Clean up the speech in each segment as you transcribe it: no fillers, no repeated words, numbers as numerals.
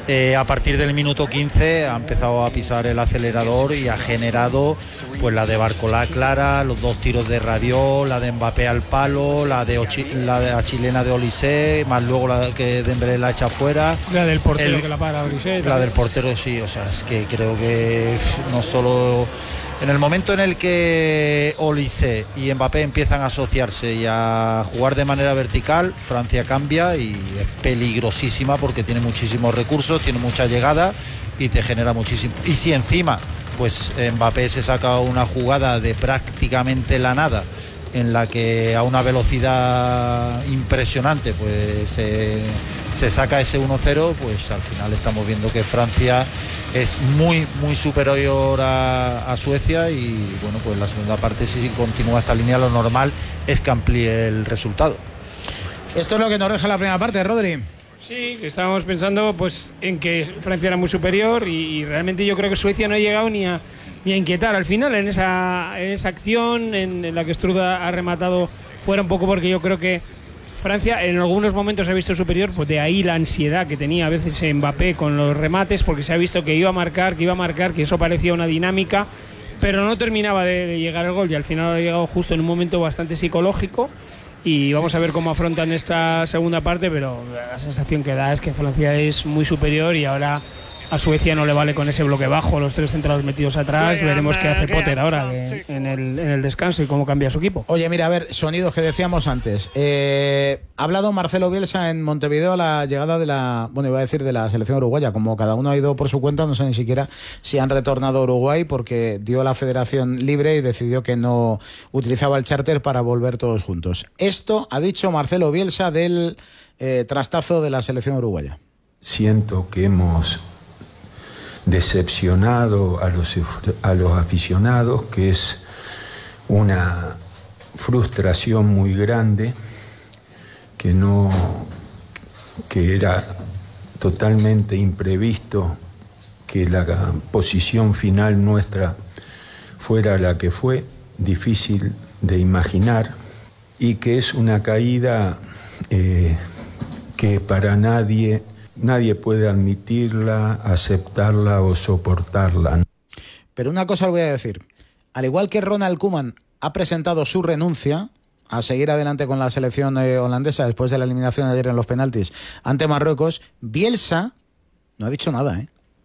A partir del minuto 15 ha empezado a pisar el acelerador y ha generado pues la de Barcolá clara, los 2 tiros de Rabiot, la de Mbappé al palo, la la chilena de Olise, más luego la que Dembélé la echa fuera. La del portero que la para Olise. La del portero, sí, o sea, es que creo que no solo... En el momento en el que Olise y Mbappé empiezan a asociarse y a jugar de manera vertical, Francia cambia y es peligrosísima porque tiene muchísimos recursos, tiene mucha llegada y te genera muchísimo. Y si encima, pues Mbappé se saca una jugada de prácticamente la nada, en la que a una velocidad impresionante pues se saca ese 1-0, pues al final estamos viendo que Francia es muy superior a Suecia y bueno, pues la segunda parte, si continúa esta línea, lo normal es que amplíe el resultado. Esto es lo que nos deja la primera parte, Rodri. Sí, que estábamos pensando pues en que Francia era muy superior y realmente yo creo que Suecia no ha llegado ni a inquietar al final en esa acción en la que Struda ha rematado fuera un poco, porque yo creo que Francia en algunos momentos se ha visto superior, pues de ahí la ansiedad que tenía a veces Mbappé con los remates, porque se ha visto que iba a marcar, que eso parecía una dinámica, pero no terminaba de llegar el gol y al final ha llegado justo en un momento bastante psicológico. Y vamos a ver cómo afrontan esta segunda parte, pero la sensación que da es que Francia es muy superior y ahora a Suecia no le vale con ese bloque bajo, los 3 centrales metidos atrás. Veremos qué hace Potter ahora en el descanso y cómo cambia su equipo. Oye, mira, a ver, sonidos que decíamos antes. Ha hablado Marcelo Bielsa en Montevideo a la llegada de la selección uruguaya. Como cada uno ha ido por su cuenta, no sé ni siquiera si han retornado a Uruguay, porque dio la federación libre y decidió que no utilizaba el charter para volver todos juntos. Esto ha dicho Marcelo Bielsa del trastazo de la selección uruguaya. Siento que hemos decepcionado a los aficionados, que es una frustración muy grande, que era totalmente imprevisto que la posición final nuestra fuera la que fue, difícil de imaginar, y que es una caída que para nadie puede admitirla, aceptarla o soportarla. Pero una cosa os voy a decir. Al igual que Ronald Koeman ha presentado su renuncia a seguir adelante con la selección holandesa después de la eliminación de ayer en los penaltis ante Marruecos, Bielsa no ha dicho nada, ¿eh?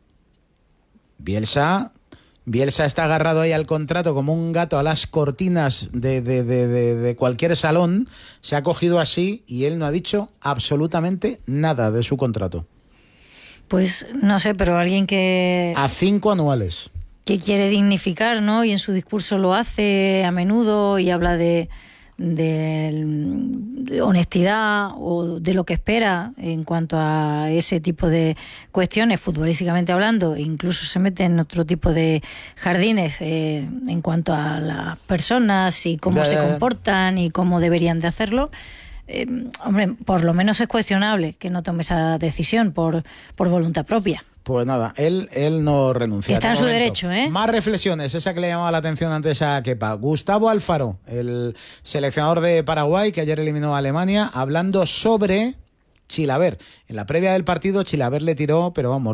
Bielsa está agarrado ahí al contrato como un gato a las cortinas de cualquier salón. Se ha cogido así y él no ha dicho absolutamente nada de su contrato. Pues no sé, pero alguien que... A 5 anuales. Que quiere dignificar, ¿no? Y en su discurso lo hace a menudo y habla de honestidad o de lo que espera en cuanto a ese tipo de cuestiones, futbolísticamente hablando, e incluso se mete en otro tipo de jardines en cuanto a las personas y cómo se comportan y cómo deberían de hacerlo. Hombre, por lo menos es cuestionable que no tome esa decisión por voluntad propia. Pues nada, él no renuncia. Está en su derecho, ¿eh? Más reflexiones, esa que le llamaba la atención antes a Kepa. Gustavo Alfaro, el seleccionador de Paraguay, que ayer eliminó a Alemania, hablando sobre Chilaver. En la previa del partido, Chilaver le tiró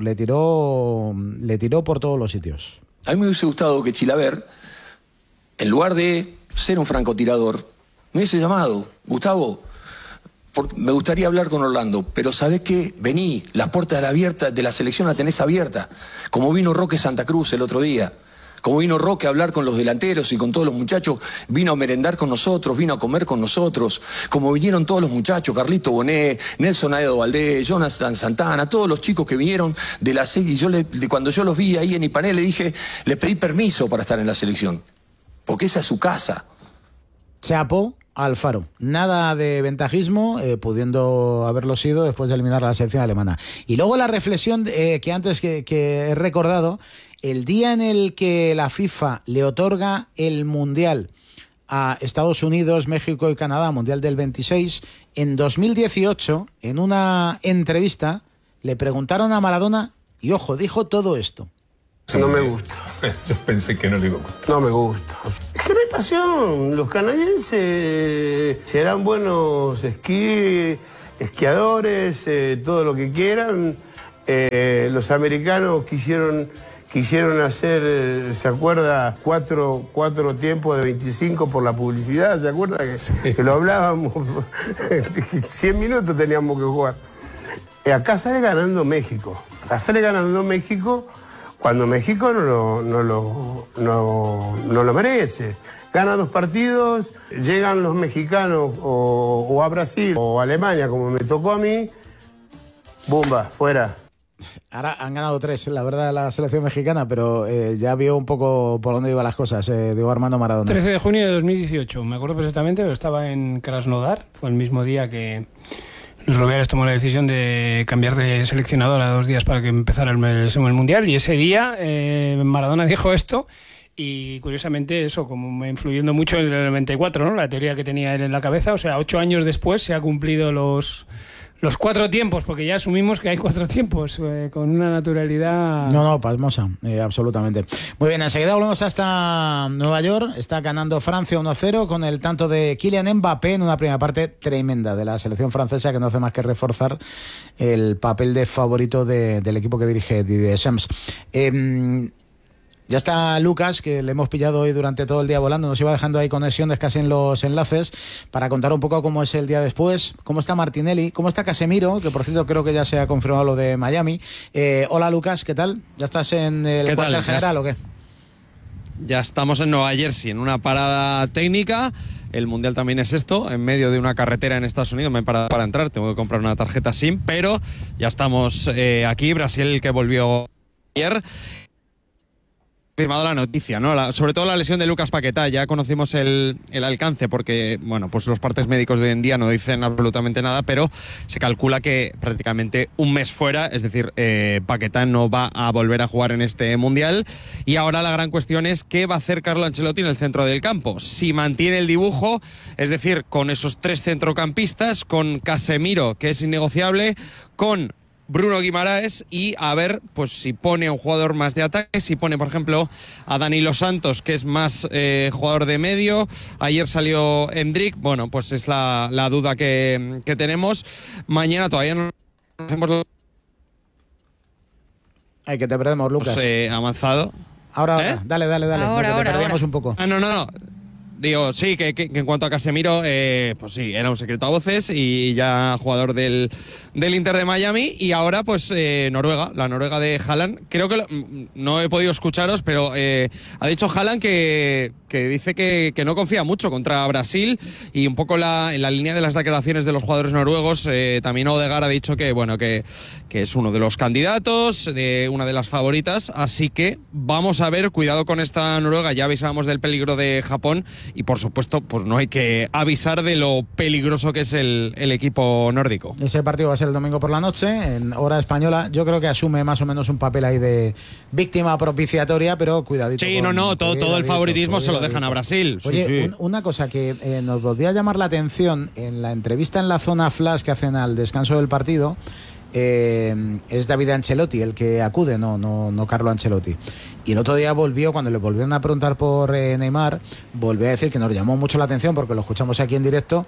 por todos los sitios. A mí me hubiese gustado que Chilaver, en lugar de ser un francotirador, me hubiese llamado: Gustavo, me gustaría hablar con Orlando, pero ¿sabés qué? Vení, las puertas de la selección la tenés abierta, como vino Roque Santa Cruz el otro día, como vino Roque a hablar con los delanteros y con todos los muchachos, vino a merendar con nosotros, vino a comer con nosotros, como vinieron todos los muchachos, Carlito Bonet, Nelson Aedo Valdés, Jonathan Santana, todos los chicos que vinieron de la selección, y cuando yo los vi ahí en Ipanel le pedí permiso para estar en la selección, porque esa es su casa. Chapo Alfaro, nada de ventajismo, pudiendo haberlo sido después de eliminar a la selección alemana. Y luego la reflexión que antes que he recordado, el día en el que la FIFA le otorga el Mundial a Estados Unidos, México y Canadá, Mundial del 26, en 2018, en una entrevista, le preguntaron a Maradona y, ojo, dijo todo esto. No me gusta. Yo pensé que no le iba a gustar. No me gusta. Es que no hay pasión. Los canadienses serán buenos esquiadores, todo lo que quieran, Los americanos quisieron hacer, ¿se acuerda? Cuatro tiempos de 25 por la publicidad, ¿se acuerda? Que lo hablábamos, 100 minutos teníamos que jugar. Acá sale ganando México. Cuando México no lo merece. Gana 2 partidos, llegan los mexicanos o a Brasil o a Alemania, como me tocó a mí, ¡bumba! Fuera. Ahora han ganado 3, la verdad, la selección mexicana, pero ya vio un poco por dónde iban las cosas, Diego Armando Maradona. 13 de junio de 2018, me acuerdo perfectamente, pero estaba en Krasnodar, fue el mismo día que Luis Rubiales tomó la decisión de cambiar de seleccionador a 2 días para que empezara el Mundial, y ese día Maradona dijo esto. Y curiosamente eso, como influyendo mucho en el 94, ¿no? La teoría que tenía él en la cabeza, o sea, 8 años después se ha cumplido los 4 tiempos, porque ya asumimos que hay 4 tiempos, con una naturalidad... No, pasmosa, absolutamente. Muy bien, enseguida volvemos hasta Nueva York. Está ganando Francia 1-0 con el tanto de Kylian Mbappé en una primera parte tremenda de la selección francesa, que no hace más que reforzar el papel de favorito del equipo que dirige Didier Deschamps. Ya está Lucas, que le hemos pillado hoy durante todo el día volando, nos iba dejando ahí conexiones casi en los enlaces para contar un poco cómo es el día después, cómo está Martinelli, cómo está Casemiro, que por cierto creo que ya se ha confirmado lo de Miami. Hola Lucas, ¿qué tal? ¿Ya estás en el cuartel general o qué? Ya estamos en Nueva Jersey, en una parada técnica. El Mundial también es esto, en medio de una carretera en Estados Unidos. Me he parado para entrar, tengo que comprar una tarjeta SIM, pero ya estamos aquí. Brasil, que volvió ayer. Firmado la noticia, ¿no? Sobre todo la lesión de Lucas Paquetá. Ya conocimos el alcance, porque bueno, pues los partes médicos de hoy en día no dicen absolutamente nada, pero se calcula que prácticamente un mes fuera, es decir, Paquetá no va a volver a jugar en este Mundial. Y ahora la gran cuestión es qué va a hacer Carlo Ancelotti en el centro del campo. Si mantiene el dibujo, es decir, con esos 3 centrocampistas, con Casemiro, que es innegociable, con Bruno Guimaraes, y a ver pues si pone a un jugador más de ataque, si pone por ejemplo a Danilo Santos, que es más jugador de medio. Ayer salió Endrick, bueno, pues es la duda que tenemos. Mañana todavía no hacemos... Ay, que te perdemos, Lucas. Avanzado. Ahora, dale, ahora, te perdíamos un poco. No. Digo, sí, que en cuanto a Casemiro, pues sí, era un secreto a voces y ya jugador del Inter de Miami. Y ahora, pues, Noruega, la Noruega de Haaland. Creo que no he podido escucharos, pero ha dicho Haaland que dice que no confía mucho contra Brasil, y un poco en la línea de las declaraciones de los jugadores noruegos. También Odegaard ha dicho que, bueno, que es uno de los candidatos, de una de las favoritas. Así que vamos a ver, cuidado con esta Noruega. Ya avisábamos del peligro de Japón. Y por supuesto, pues no hay que avisar de lo peligroso que es el equipo nórdico. Ese partido va a ser el domingo por la noche, en hora española. Yo creo que asume más o menos un papel ahí de víctima propiciatoria, pero cuidadito. Sí, todo el favoritismo se lo dejan a Brasil. Oye, sí. Una cosa que nos volvió a llamar la atención en la entrevista en la zona flash que hacen al descanso del partido. Es David Ancelotti el que acude, no Carlo Ancelotti. Y el otro día volvió, cuando le volvieron a preguntar por Neymar, volvió a decir que nos llamó mucho la atención, porque lo escuchamos aquí en directo.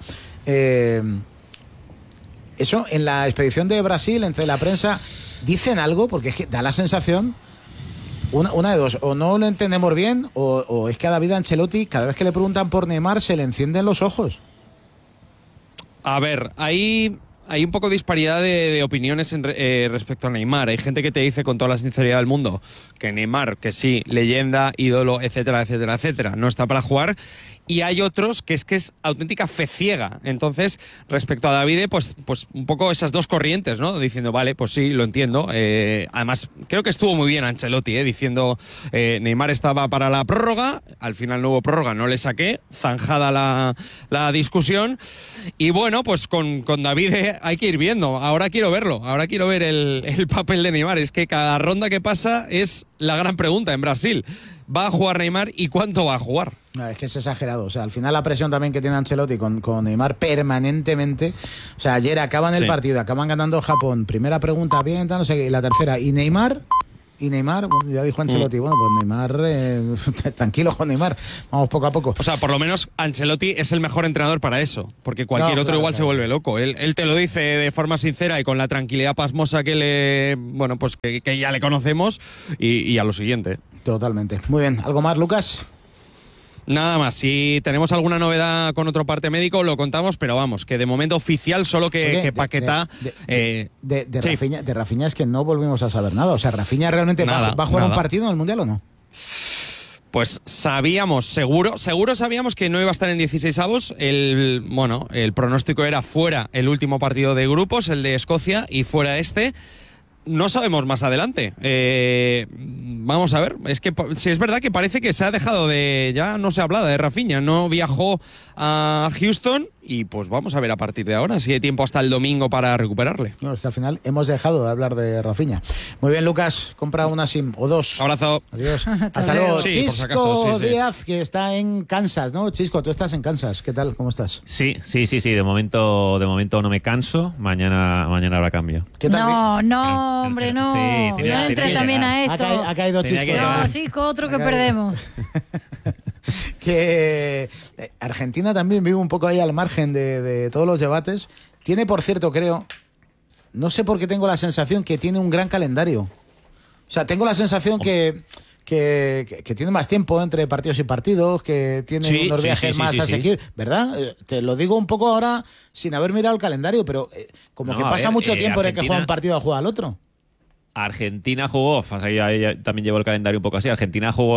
Eso, en la expedición de Brasil, entre la prensa, ¿dicen algo? Porque es que da la sensación, una de dos, o no lo entendemos bien, o es que a David Ancelotti, cada vez que le preguntan por Neymar, se le encienden los ojos. A ver, hay un poco de disparidad de opiniones respecto a Neymar. Hay gente que te dice con toda la sinceridad del mundo que Neymar, que sí, leyenda, ídolo, etcétera, no está para jugar. Y hay otros que es auténtica fe ciega. Entonces, respecto a Davide, pues un poco esas dos corrientes, ¿no? Diciendo, vale, pues sí, lo entiendo. Además, creo que estuvo muy bien Ancelotti, diciendo, Neymar estaba para la prórroga, al final no hubo prórroga, no le saqué, zanjada la discusión. Y bueno, pues con Davide hay que ir viendo. Ahora quiero verlo, ahora quiero ver el papel de Neymar. Es que cada ronda que pasa es la gran pregunta en Brasil. ¿Va a jugar Neymar y cuánto va a jugar? No, es que es exagerado. O sea, al final la presión también que tiene Ancelotti con Neymar permanentemente. O sea, ayer acaban el partido, acaban ganando Japón. Primera pregunta, bien, no sé qué. Y la tercera, ¿y Neymar? ¿Y Neymar? Bueno, ya dijo Ancelotti, bueno, pues Neymar, tranquilo con Neymar, vamos poco a poco. O sea, por lo menos Ancelotti es el mejor entrenador para eso, porque cualquier otro igual se vuelve loco. Él te lo dice de forma sincera y con la tranquilidad pasmosa que que ya le conocemos y a lo siguiente. Totalmente. Muy bien, ¿algo más, Lucas? Nada más, si tenemos alguna novedad con otro parte médico lo contamos, pero vamos, que de momento oficial solo que Paquetá... De Rafinha es que no volvimos a saber nada, o sea, ¿Rafinha realmente va a jugar un partido en el Mundial o no? Pues seguro sabíamos que no iba a estar en 16avos. El pronóstico era fuera el último partido de grupos, el de Escocia, y fuera este. No sabemos más adelante. Vamos a ver. Es que si es verdad que parece que se ha dejado ya no se habla de Rafinha. No viajó a Houston y pues vamos a ver a partir de ahora si hay tiempo hasta el domingo para recuperarle. No, es que al final hemos dejado de hablar de Rafinha. Muy bien, Lucas, compra una SIM o dos. Abrazo. Adiós. Hasta luego. Sí, Chisco Díaz, que está en Kansas, ¿no? Chisco, tú estás en Kansas. ¿Qué tal? ¿Cómo estás? Sí. De momento no me canso. Mañana habrá cambio. ¿Qué tal? No, hombre, no. Sí, no entres también a esto. Ha caído Chisco. No, Chisco, otro que perdemos. Que Argentina también vive un poco ahí al margen de todos los debates. Tiene, por cierto, creo, no sé por qué tengo la sensación que tiene un gran calendario. O sea, tengo la sensación que tiene más tiempo entre partidos y partidos, que tiene unos viajes más asequibles, ¿verdad? Te lo digo un poco ahora sin haber mirado el calendario, pero como que pasa mucho tiempo en el que juega un partido a jugar al otro. Argentina jugó, o sea, ya también llevo el calendario un poco así. Argentina jugó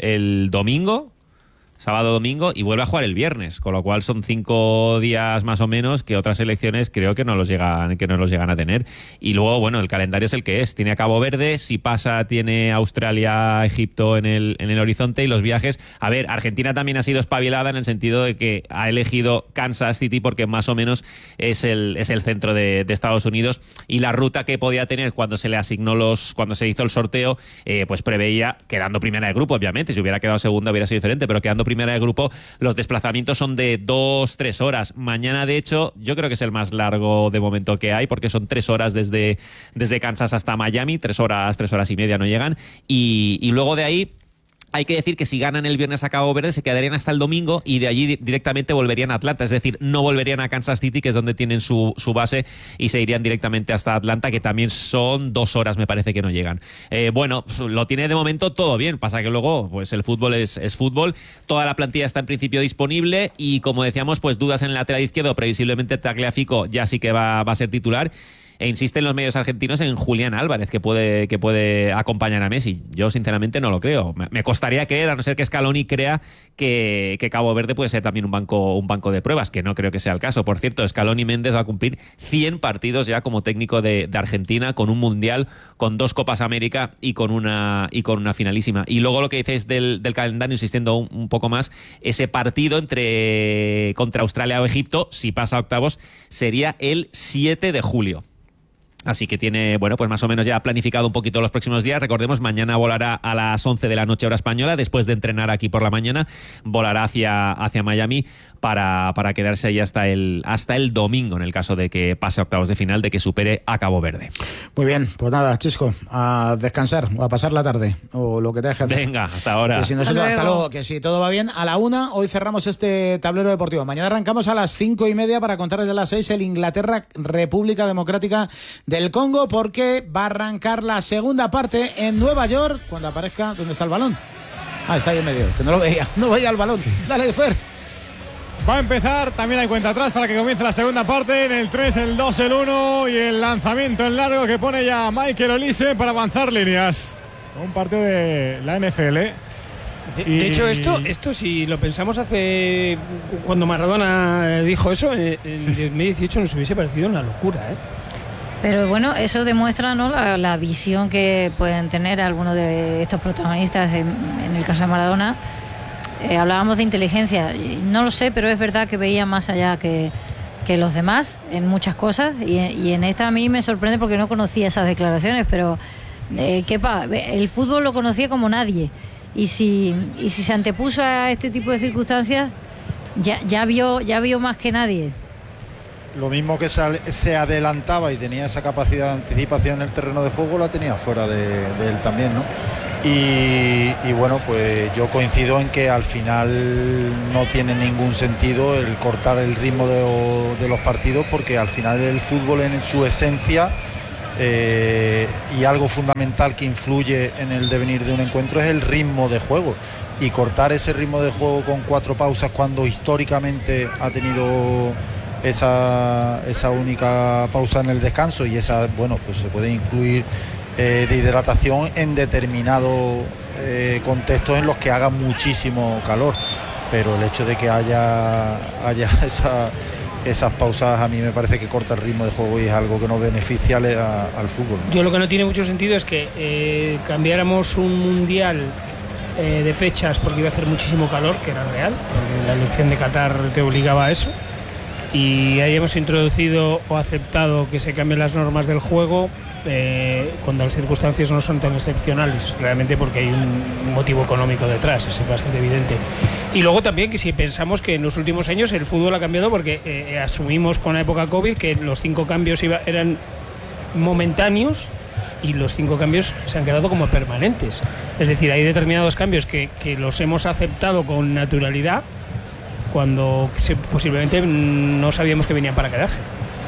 el domingo, sábado-domingo, y vuelve a jugar el viernes, con lo cual son 5 días más o menos que otras selecciones creo que no los llegan a tener. Y luego, bueno, el calendario es el que es. Tiene a Cabo Verde, si pasa tiene Australia, Egipto en el horizonte, y los viajes. A ver, Argentina también ha sido espabilada en el sentido de que ha elegido Kansas City porque más o menos es el centro de Estados Unidos, y la ruta que podía tener cuando se le asignó cuando se hizo el sorteo, pues preveía, quedando primera de grupo, obviamente, si hubiera quedado segunda hubiera sido diferente, pero quedando primera de grupo, los desplazamientos son de 2-3 horas. Mañana, de hecho, yo creo que es el más largo de momento que hay, porque son 3 horas desde Kansas hasta Miami, 3 horas y media no llegan, y luego de ahí hay que decir que si ganan el viernes a Cabo Verde se quedarían hasta el domingo y de allí directamente volverían a Atlanta, es decir, no volverían a Kansas City, que es donde tienen su base, y se irían directamente hasta Atlanta, que también son 2 horas, me parece que no llegan. Bueno, lo tiene de momento todo bien, pasa que luego pues el fútbol es fútbol, toda la plantilla está en principio disponible y, como decíamos, pues dudas en el lateral izquierdo, previsiblemente Tagliafico ya sí que va a ser titular. E insisten los medios argentinos en Julián Álvarez, que puede acompañar a Messi. Yo sinceramente no lo creo. Me costaría creer, a no ser que Scaloni crea que Cabo Verde puede ser también un banco de pruebas, que no creo que sea el caso. Por cierto, Scaloni Méndez va a cumplir 100 partidos ya como técnico de Argentina, con un Mundial, con 2 Copas América y con una finalísima. Y luego lo que dices del calendario, insistiendo un poco más, ese partido contra Australia o Egipto, si pasa a octavos, sería el 7 de julio. Así que tiene, bueno, pues más o menos ya planificado un poquito los próximos días. Recordemos, mañana volará a las 11 de la noche hora española, después de entrenar aquí por la mañana, volará hacia Miami para quedarse ahí hasta el domingo, en el caso de que pase a octavos de final, de que supere a Cabo Verde. Muy bien, pues nada, Chisco, a descansar o a pasar la tarde, o lo que te deje hacer. Venga, hasta ahora. Que si nosotros, hasta luego, que si todo va bien, a la 1 hoy cerramos este tablero deportivo. Mañana arrancamos a las 5:30 para contar desde las 6 el Inglaterra-República Democrática del Congo, porque va a arrancar la segunda parte en Nueva York, cuando aparezca. ¿Dónde está el balón? Está ahí en medio, que no lo veía, no veía el balón. Sí. Dale, Fer. Va a empezar, también hay cuenta atrás para que comience la segunda parte. En el 3, el 2, el 1 y el lanzamiento en largo que pone ya Michael Olise para avanzar líneas. Un partido de la NFL. De hecho, esto si lo pensamos cuando Maradona dijo eso, en 2018 nos hubiese parecido una locura, ¿eh? Pero bueno, eso demuestra, ¿no?, la visión que pueden tener algunos de estos protagonistas. En el caso de Maradona, hablábamos de inteligencia, no lo sé, pero es verdad que veía más allá que los demás en muchas cosas, y en esta a mí me sorprende porque no conocía esas declaraciones, pero el fútbol lo conocía como nadie, y si se antepuso a este tipo de circunstancias, ya vio más que nadie. Lo mismo que se adelantaba y tenía esa capacidad de anticipación en el terreno de juego, la tenía fuera de él también, ¿no? Y bueno, pues yo coincido en que al final no tiene ningún sentido el cortar el ritmo de los partidos, porque al final el fútbol en su esencia y algo fundamental que influye en el devenir de un encuentro es el ritmo de juego, y cortar ese ritmo de juego con 4 pausas cuando históricamente ha tenido esa única pausa en el descanso, y esa, bueno, pues se puede incluir de hidratación en determinados contextos en los que haga muchísimo calor, pero el hecho de que haya esas pausas a mí me parece que corta el ritmo de juego y es algo que no beneficia al fútbol. Yo lo que no tiene mucho sentido es que cambiáramos un mundial de fechas porque iba a hacer muchísimo calor, que era real, porque la elección de Qatar te obligaba a eso, y ahí hemos introducido o aceptado que se cambien las normas del juego cuando las circunstancias no son tan excepcionales, realmente porque hay un motivo económico detrás, es bastante evidente. Y luego también que si pensamos que en los últimos años el fútbol ha cambiado, porque asumimos con la época COVID que los 5 cambios eran momentáneos y los 5 cambios se han quedado como permanentes. Es decir, hay determinados cambios que los hemos aceptado con naturalidad cuando posiblemente no sabíamos que venían para quedarse.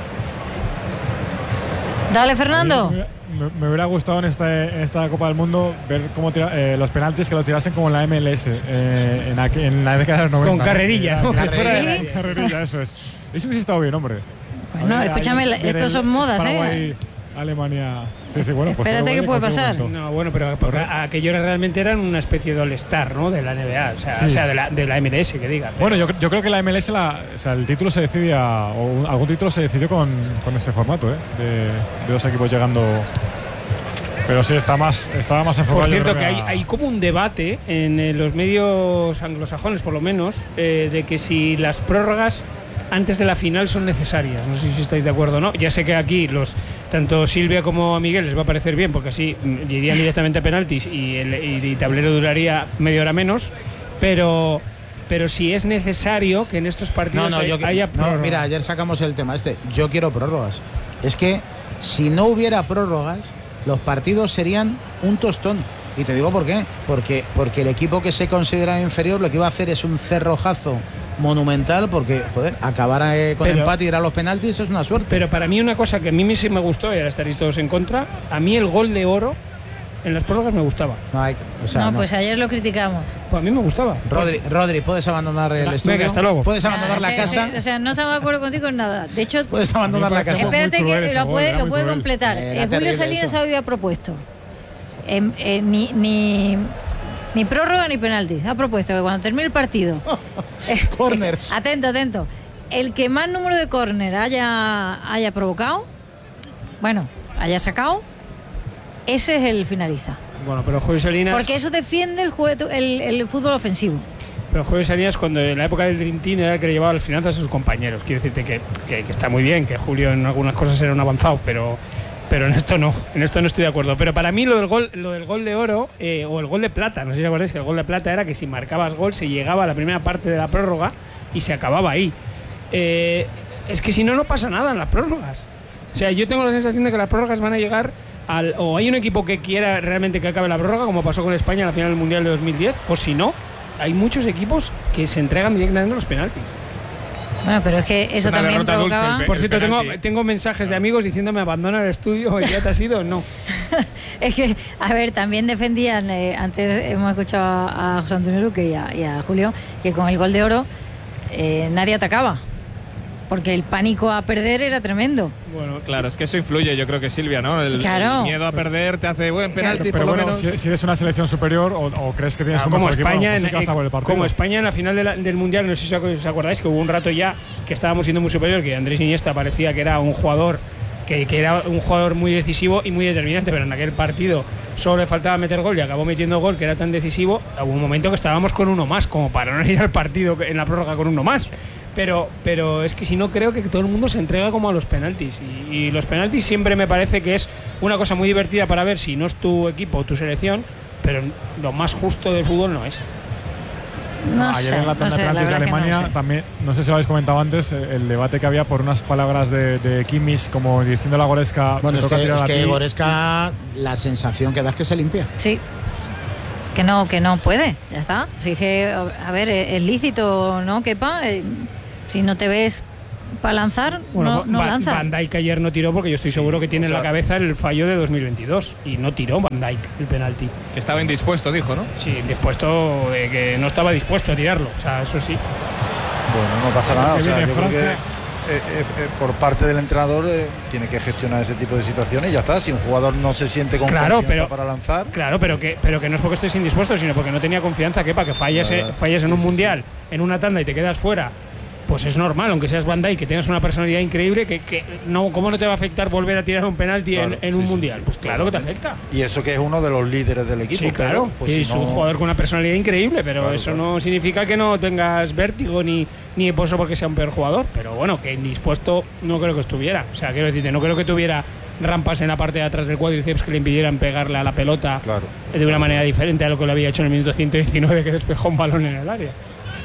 Dale, Fernando. Me hubiera gustado en esta Copa del Mundo ver cómo los penaltis que los tirasen como en la MLS en la década de los 90. Con carrerilla, ¿no? Carrerilla, eso es. Eso hubiese estado bien, hombre. Bueno, escúchame, estos son modas, Paraguay, Alemania. Sí, bueno, pues espérate que puede pasar. No, bueno, pero aquellos realmente eran una especie de all-star, ¿no? De la NBA, o sea de la MLS, que diga. Bueno, yo creo que la MLS, el título se decidía, o algún título se decidió con ese formato, de 2 equipos llegando. Pero sí, estaba más enfocado. Por cierto, que hay como un debate en los medios anglosajones, por lo menos, de que si las prórrogas antes de la final son necesarias. No sé si estáis de acuerdo o no. Ya sé que aquí tanto Silvia como a Miguel les va a parecer bien, porque así irían directamente a penaltis y el tablero duraría media hora menos, pero si es necesario que en estos partidos haya prórrogas. No, mira, ayer sacamos el tema yo quiero prórrogas. Es que si no hubiera prórrogas, los partidos serían un tostón. Y te digo por qué. Porque el equipo que se considera inferior lo que iba a hacer es un cerrojazo monumental, porque, joder, acabar con empate y ir a los penaltis es una suerte. Pero para mí una cosa que a mí sí me gustó, y ahora estaréis todos en contra, a mí el gol de oro en las prórrogas me gustaba. No, pues ayer lo criticamos. Pues a mí me gustaba. Rodri, ¿puedes abandonar el estudio? Venga, hasta luego. ¿Puedes abandonar la casa? O sea, no estamos de acuerdo contigo en nada. De hecho, puedes abandonar la casa. Espérate que lo puede completar. Julio Salinas había propuesto ni prórroga ni penaltis. Ha propuesto que cuando termine el partido corners. Atento. El que más número de córner haya provocado, haya sacado, ese es el finalista. Bueno, pero Julio Salinas... Porque eso defiende el fútbol ofensivo. Pero Julio Salinas, cuando en la época del Dream Team, era el que le llevaba las finanzas a sus compañeros. Quiero decirte que está muy bien, que Julio en algunas cosas era un avanzado, pero en esto no estoy de acuerdo. Pero para mí lo del gol de oro o el gol de plata, no sé si acordáis que el gol de plata era que si marcabas gol se llegaba a la primera parte de la prórroga y se acababa ahí. Es que si no pasa nada en las prórrogas. O sea, yo tengo la sensación de que las prórrogas van a llegar o hay un equipo que quiera realmente que acabe la prórroga, como pasó con España en la final del Mundial de 2010, o si no, hay muchos equipos que se entregan directamente a los penaltis. Bueno, pero es que eso también provocaba... Por cierto, tengo mensajes de amigos diciéndome abandona el estudio, ¿ya te has ido o no? Es que, a ver, también defendían, antes hemos escuchado a José Antonio Luque y a Julio, que con el gol de oro nadie atacaba. Porque el pánico a perder era tremendo. Bueno, claro, es que eso influye, yo creo que Silvia, ¿no? El miedo a perder te hace buen penalti, pero por lo bueno, menos. si eres una selección superior o crees que tienes un mejor España, equipo, como España en la final del Mundial, no sé si os acordáis que hubo un rato ya que estábamos siendo muy superior, que Andrés Iniesta parecía que era un jugador que era un jugador muy decisivo y muy determinante, pero en aquel partido solo le faltaba meter gol y acabó metiendo gol, que era tan decisivo. Hubo un momento que estábamos con uno más, como para no ir al partido en la prórroga con uno más. Pero es que si no, creo que todo el mundo se entrega como a los penaltis, y los penaltis siempre me parece que es una cosa muy divertida para ver si no es tu equipo o tu selección, pero lo más justo del fútbol no es. No Ayer sé, en la tanda de penaltis de Alemania también, no sé si lo habéis comentado antes, el debate que había por unas palabras de Kimmich, como diciendo la Goretzka. Bueno, es que Goretzka, la sensación que da es que se limpia. Sí. Que no puede, ya está. Así que, a ver, es lícito, ¿no, Kepa? Si no te ves para lanzar, bueno, no lanzas. Van Dijk ayer no tiró porque yo estoy seguro que tiene en la cabeza el fallo de 2022 y no tiró Van Dijk el penalti. Que estaba indispuesto, dijo, ¿no? Sí, dispuesto, que no estaba dispuesto a tirarlo, o sea, eso sí. Bueno, no pasa nada, o sea, yo creo que por parte del entrenador tiene que gestionar ese tipo de situaciones y ya está. Si un jugador no se siente con confianza para lanzar. Claro, pero que no es porque estés indispuesto, sino porque no tenía confianza, que falles en un mundial, en una tanda y te quedas fuera. Pues es normal, aunque seas Van Dijk, que tengas una personalidad increíble, que no, ¿cómo no te va a afectar volver a tirar un penalti en un mundial? Pues claro que te afecta. Y eso que es uno de los líderes del equipo. Sí, claro, pues es un jugador con una personalidad increíble, pero eso no significa que no tengas vértigo ni por eso porque sea un peor jugador. Pero bueno, que indispuesto no creo que estuviera. O sea, quiero decirte, no creo que tuviera rampas en la parte de atrás del cuádriceps que le impidieran pegarle a la pelota de una manera diferente a lo que lo había hecho en el minuto 119, que despejó un balón en el área.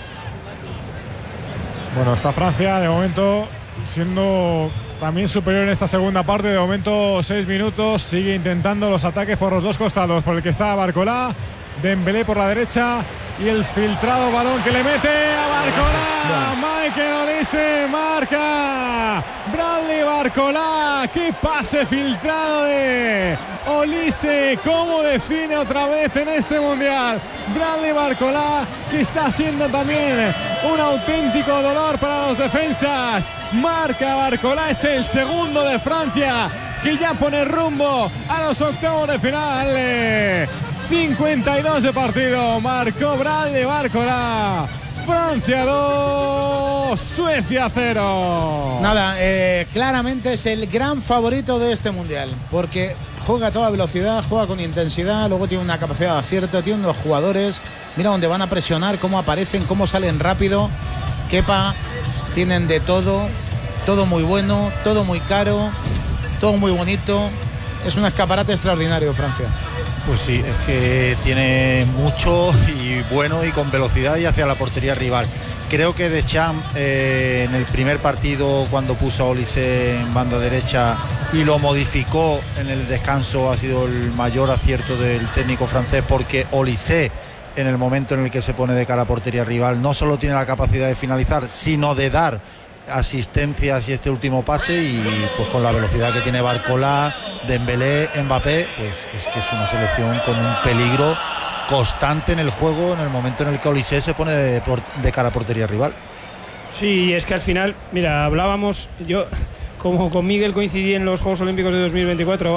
Bueno, está Francia de momento siendo también superior en esta segunda parte. De momento 6 minutos, sigue intentando los ataques por los dos costados, por el que está Barcola, Dembélé por la derecha y el filtrado balón que le mete a Barcola. Michael Olise marca. Bradley Barcola, qué pase filtrado de Olise, cómo define otra vez en este mundial. Bradley Barcola, que está siendo también un auténtico dolor para los defensas. Marca Barcola, es el segundo de Francia, que ya pone rumbo a los octavos de final. 52 de partido, marcó Bradley Barcola. Francia 2, Suecia 0. Nada, claramente es el gran favorito de este mundial, porque juega a toda velocidad, juega con intensidad, luego tiene una capacidad de acierto, tiene unos jugadores, mira dónde van a presionar, cómo aparecen, cómo salen rápido. Kepa, tienen de todo muy bueno, todo muy caro, todo muy bonito. Es un escaparate extraordinario, Francia. Pues sí, es que tiene mucho y bueno y con velocidad y hacia la portería rival. Creo que Deschamps en el primer partido, cuando puso a Olise en banda derecha y lo modificó en el descanso, ha sido el mayor acierto del técnico francés, porque Olise, en el momento en el que se pone de cara a portería rival, no solo tiene la capacidad de finalizar, sino de dar asistencias y este último pase, y pues con la velocidad que tiene Barcola, Dembélé, Mbappé, pues es que es una selección con un peligro constante en el juego en el momento en el que Olise se pone de cara a portería rival. Sí, es que al final, mira, hablábamos, yo como con Miguel coincidí en los Juegos Olímpicos de 2024,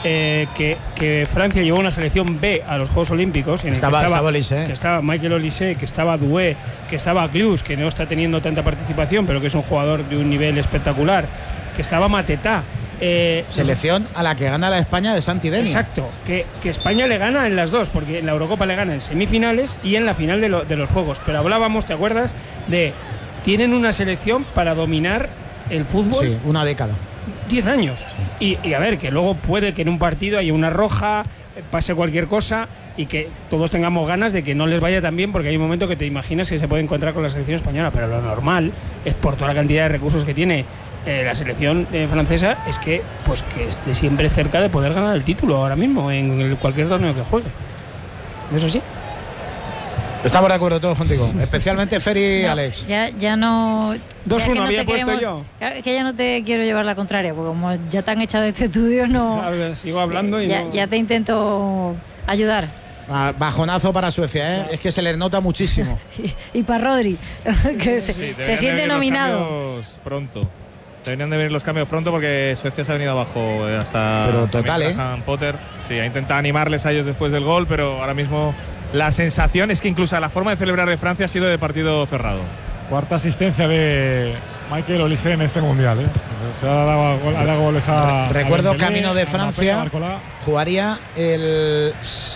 que Francia llevó una selección B a los Juegos Olímpicos, en el estaba Olise, que estaba Michael Olise, que estaba Doué, que estaba Clus, que no está teniendo tanta participación, pero que es un jugador de un nivel espectacular, que estaba Matetá. Selección a la que gana la España de Santi Deni. Exacto, que España le gana en las dos, porque en la Eurocopa le gana en semifinales y en la final de los Juegos. Pero hablábamos, ¿te acuerdas? Tienen una selección para dominar el fútbol. Sí, una década. 10 años. Sí. Y a ver, que luego puede que en un partido haya una roja, pase cualquier cosa y que todos tengamos ganas de que no les vaya tan bien, porque hay un momento que te imaginas que se puede encontrar con la selección española, pero lo normal es, por toda la cantidad de recursos que tiene la selección francesa, es que esté siempre cerca de poder ganar el título ahora mismo en cualquier torneo que juegue. Eso sí. Estamos de acuerdo todos contigo, especialmente Feri y Alex. Ya no. 2-1 había puesto yo. Que ya no te quiero llevar la contraria, porque como ya te han echado de este estudio, no. Claro, sigo hablando y ya te intento ayudar. Bajonazo para Suecia, ¿eh? Es que se les nota muchísimo. y para Rodri, que se siente nominado. Pronto. Deberían de venir los cambios pronto, porque Suecia se ha venido abajo hasta. Pero total, Potter. Sí, ha intentado animarles a ellos después del gol, pero ahora mismo la sensación es que incluso la forma de celebrar de Francia ha sido de partido cerrado. Cuarta asistencia de Michael Olise en este mundial, ¿eh? Se ha dado goles a. Recuerdo, Dembélé, camino de Francia, jugaría el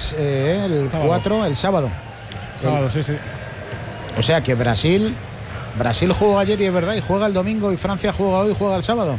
4, el sábado. Sí. O sea que Brasil jugó ayer y es verdad, y juega el domingo, y Francia juega hoy y juega el sábado.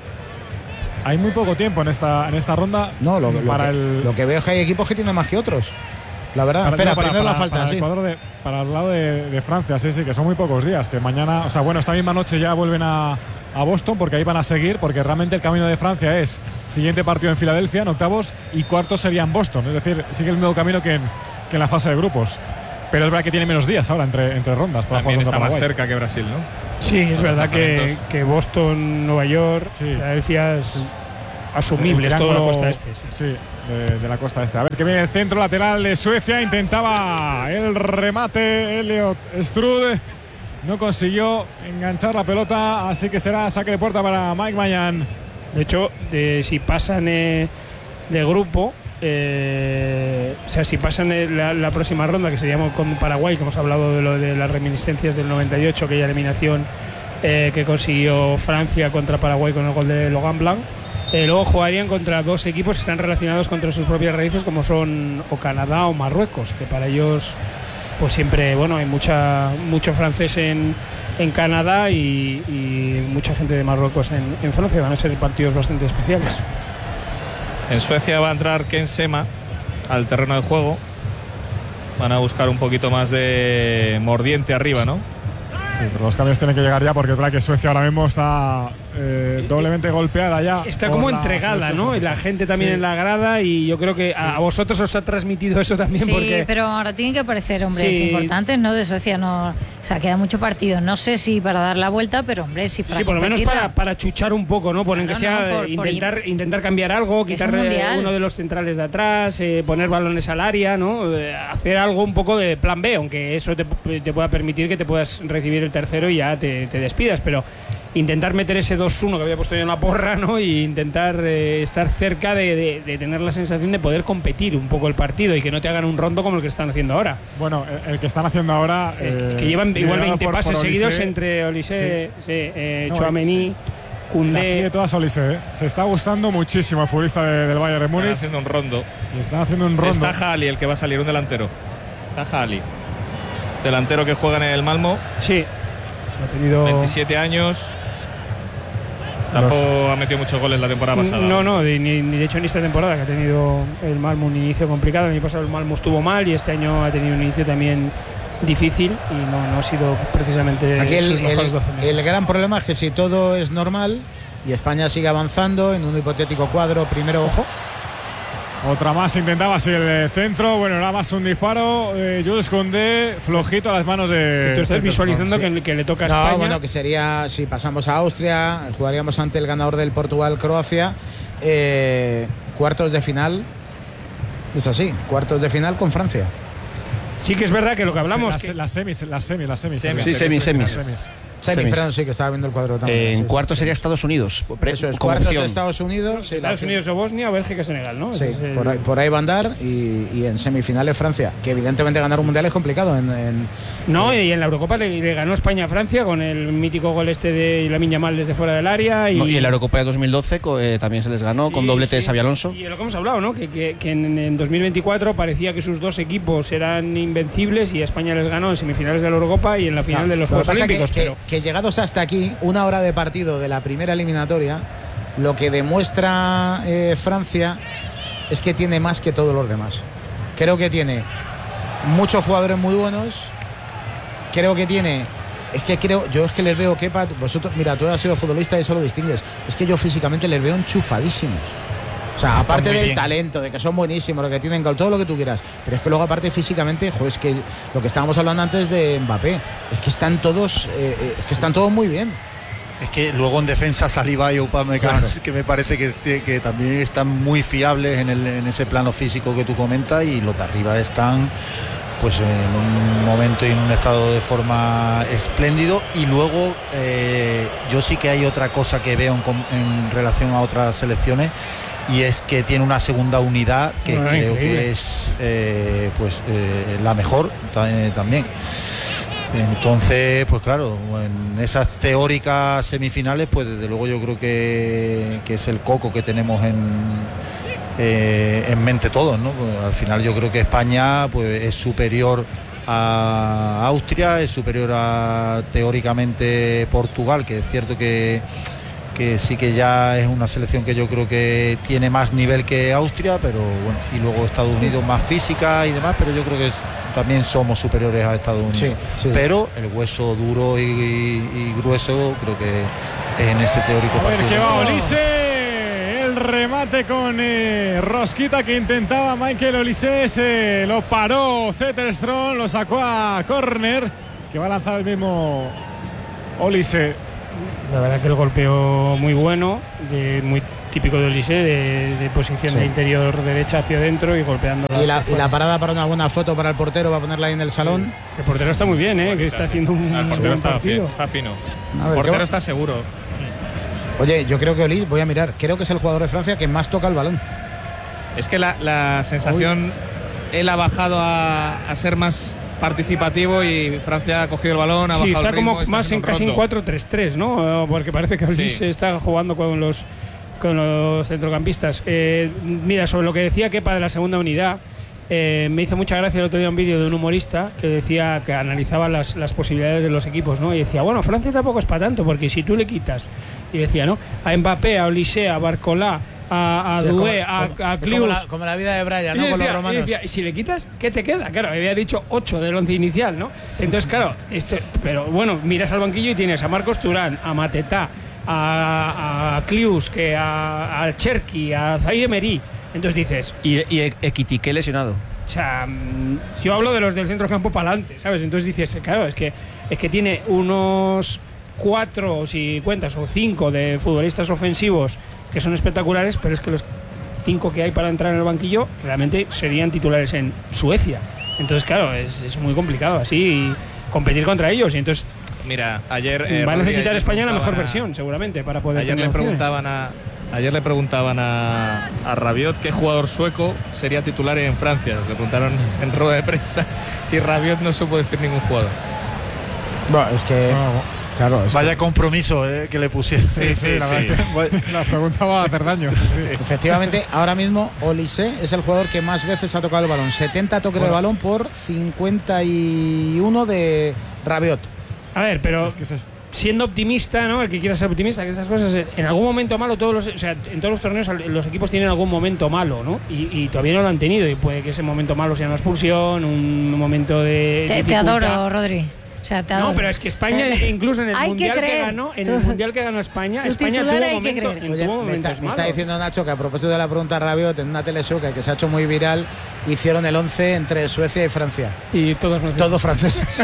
Hay muy poco tiempo en esta ronda. No, lo que veo es que hay equipos que tienen más que otros. la verdad. Espera, primero la falta, sí. Para el lado de Francia, sí, que son muy pocos días. Que mañana, o sea, bueno, esta misma noche ya vuelven a Boston, porque ahí van a seguir, porque realmente el camino de Francia es siguiente partido en Filadelfia, en octavos, y cuartos sería en Boston. Es decir, sigue el mismo camino que en la fase de grupos. Pero es verdad que tiene menos días ahora entre rondas. Para también está Paraguay. más cerca que Brasil, ¿no? Sí, es verdad que Boston, Nueva York, Filadelfia es asumible, es toda la costa este. Sí, de la costa este. A ver, que viene el centro lateral de Suecia. Intentaba el remate Elliot Strude. No consiguió enganchar la pelota, así que será saque de puerta para Mike Mañán. De hecho, si pasan de grupo, o sea, si pasan la próxima ronda, que sería con Paraguay, que hemos hablado de lo de las reminiscencias del 98, aquella eliminación que consiguió Francia contra Paraguay con el gol de Logan Blanc, luego jugarían contra dos equipos que están relacionados contra sus propias raíces, como son o Canadá o Marruecos, que para ellos pues siempre, bueno, hay mucho francés en Canadá y mucha gente de Marruecos en Francia. Van a ser partidos bastante especiales. En Suecia va a entrar Ken Sema al terreno de juego. Van a buscar un poquito más de mordiente arriba, ¿no? Sí, pero los cambios tienen que llegar ya, porque es verdad que Suecia ahora mismo está doblemente golpeada ya. Está como entregada, ¿no? Y la gente también en la grada, y yo creo que a vosotros os ha transmitido eso también. Sí, porque pero ahora tienen que aparecer hombres importantes, ¿no? De Suecia no. O sea, queda mucho partido. No sé si para dar la vuelta, pero hombre, sí para. Sí, por lo menos para chuchar un poco, ¿no? Por que sea intentar cambiar algo, quitar uno de los centrales de atrás, poner balones al área, ¿no? Hacer algo un poco de plan B, aunque eso te pueda permitir que te puedas recibir el tercero y ya te despidas, pero intentar meter ese 2-1 que había puesto yo en la porra, ¿no? Y intentar estar cerca de tener la sensación de poder competir un poco el partido y que no te hagan un rondo como el que están haciendo ahora. Bueno, el que están haciendo ahora, que llevan igual 20 pases seguidos entre Olise, Tchouaméni, Koundé. Todas Olise, Se está gustando muchísimo el futbolista del Bayern de Múnich. Están haciendo un rondo. Están haciendo un rondo. Está Jali el que va a salir, un delantero. Está Jali, delantero que juega en el Malmo. Sí. Ha tenido 27 años. Tampoco ha metido muchos goles la temporada pasada. No, ni de hecho ni esta temporada, que ha tenido el Malmo un inicio complicado. El año pasado el Malmo estuvo mal y este año ha tenido un inicio también difícil y no ha sido precisamente aquí sus mejores 12 meses. El gran problema es que si todo es normal y España sigue avanzando en un hipotético cuadro, primero ojo. Otra más intentaba seguir de centro. Bueno, era más un disparo. Jules Koundé, flojito a las manos de. Que tú estás visualizando que le toca a España. No, bueno, que sería, si pasamos a Austria, jugaríamos ante el ganador del Portugal-Croacia. Cuartos de final. Es así, cuartos de final con Francia. Sí que es verdad que lo que hablamos. Las semis. Sí, semis. Perdón, sí, que estaba viendo el cuadro también. En cuartos sería Estados Unidos. Eso es, cuartos de Estados Unidos. Estados Unidos o Bosnia o Bélgica, Senegal, ¿no? Sí, por ahí va a andar. Y en semifinales Francia, que evidentemente ganar un mundial es complicado. Y en la Eurocopa le ganó España a Francia con el mítico gol de Lamine Yamal desde fuera del área. Y en la Eurocopa de 2012 también se les ganó con doblete de Xabi Alonso. Y lo que hemos hablado, ¿no? Que en 2024 parecía que sus dos equipos eran invencibles y España les ganó en semifinales de la Eurocopa y en la final de los Juegos Olímpicos. Que llegados hasta aquí, una hora de partido de la primera eliminatoria, lo que demuestra Francia es que tiene más que todos los demás. Creo que tiene muchos jugadores muy buenos. Creo que tiene. Yo es que les veo, Kepa, vosotros, mira, tú has sido futbolista y eso lo distingues. Es que yo físicamente les veo enchufadísimos. O sea, están aparte del bien. talento, de que son buenísimos, lo que tienen gol, todo lo que tú quieras. Pero es que luego, aparte físicamente, es que lo que estábamos hablando antes de Mbappé, es que están todos muy bien. Es que luego en defensa Saliba y Upamecano, que me parece que también están muy fiables en ese plano físico que tú comentas, y los de arriba están pues en un momento y en un estado de forma espléndido. Y luego yo sí que hay otra cosa que veo en relación a otras selecciones, y es que tiene una segunda unidad que creo que es la mejor también. Entonces, pues claro, en esas teóricas semifinales, pues desde luego yo creo que es el coco que tenemos en mente todos, ¿no? Pues al final yo creo que España pues es superior a Austria, es superior a teóricamente Portugal, que es cierto que que sí que ya es una selección que yo creo que tiene más nivel que Austria, pero bueno, y luego Estados Unidos más física y demás, pero yo creo que también somos superiores a Estados Unidos. Sí. Pero el hueso duro y grueso creo que es en ese teórico partido. A ver qué va Olise, el remate con Rosquita que intentaba Michael Olise, lo paró Zetterström, lo sacó a córner, que va a lanzar el mismo Olise. La verdad que el golpeo muy bueno, muy típico de Olise, de posición de interior derecha hacia adentro y golpeando. Y la parada para una buena foto para el portero, va a ponerla ahí en el salón. Sí. El portero está muy bien, que está haciendo el portero está fino. El portero está seguro. Oye, yo creo que Olise, voy a mirar, creo que es el jugador de Francia que más toca el balón. Es que la sensación, él ha bajado a ser más participativo y Francia ha cogido el balón, ha bajado está el ritmo, como más en casi en 4-3-3, ¿no? Porque parece que Olise está jugando con los centrocampistas. Mira, sobre lo que decía Kepa de la segunda unidad, me hizo mucha gracia el otro día un vídeo de un humorista que decía, que analizaba las posibilidades de los equipos, ¿no? Y decía, bueno, Francia tampoco es para tanto, porque si tú le quitas, y decía, ¿no?, a Mbappé, a Olise, a Barcola, a Doué, a Klius, como la vida de Brian, ¿no? Con los romanos. Y decía, si le quitas, ¿qué te queda? Claro, había dicho 8 del 11 inicial, ¿no? Entonces, claro, pero bueno, miras al banquillo y tienes a Marcos Thuram, a Mateta, a Klius, a Cherki, a Zaire Emery. Entonces dices... Y Ekitike lesionado. O sea, yo hablo de los del centro campo para adelante, ¿sabes? Entonces dices, claro, es que tiene unos 4, si cuentas, o 5 de futbolistas ofensivos que son espectaculares, pero es que los 5 que hay para entrar en el banquillo realmente serían titulares en Suecia. Entonces, claro, es muy complicado así competir contra ellos. Y entonces, mira, ayer va a necesitar España la mejor versión, seguramente, para poder. Ayer le preguntaban a Rabiot qué jugador sueco sería titular en Francia. Le preguntaron en rueda de prensa y Rabiot no supo decir ningún jugador. Bueno, es que claro, vaya compromiso que le pusieron. Sí. La pregunta va a hacer daño. Sí. Efectivamente, ahora mismo Olise es el jugador que más veces ha tocado el balón. 70 toques de balón por 51 de Rabiot. A ver, pero siendo optimista, ¿no? El que quiera ser optimista, que estas cosas, en algún momento malo, en todos los torneos los equipos tienen algún momento malo, ¿no? Y todavía no lo han tenido, y puede que ese momento malo sea una expulsión, un momento de dificultad. Te adoro, Rodri. O sea, no, pero es que España, incluso en el mundial que ganó, España tuvo momentos, me está diciendo Nacho que a propósito de la pregunta Rabiot, en una teleshow que se ha hecho muy viral, hicieron el 11 entre Suecia y Francia. Y todos franceses.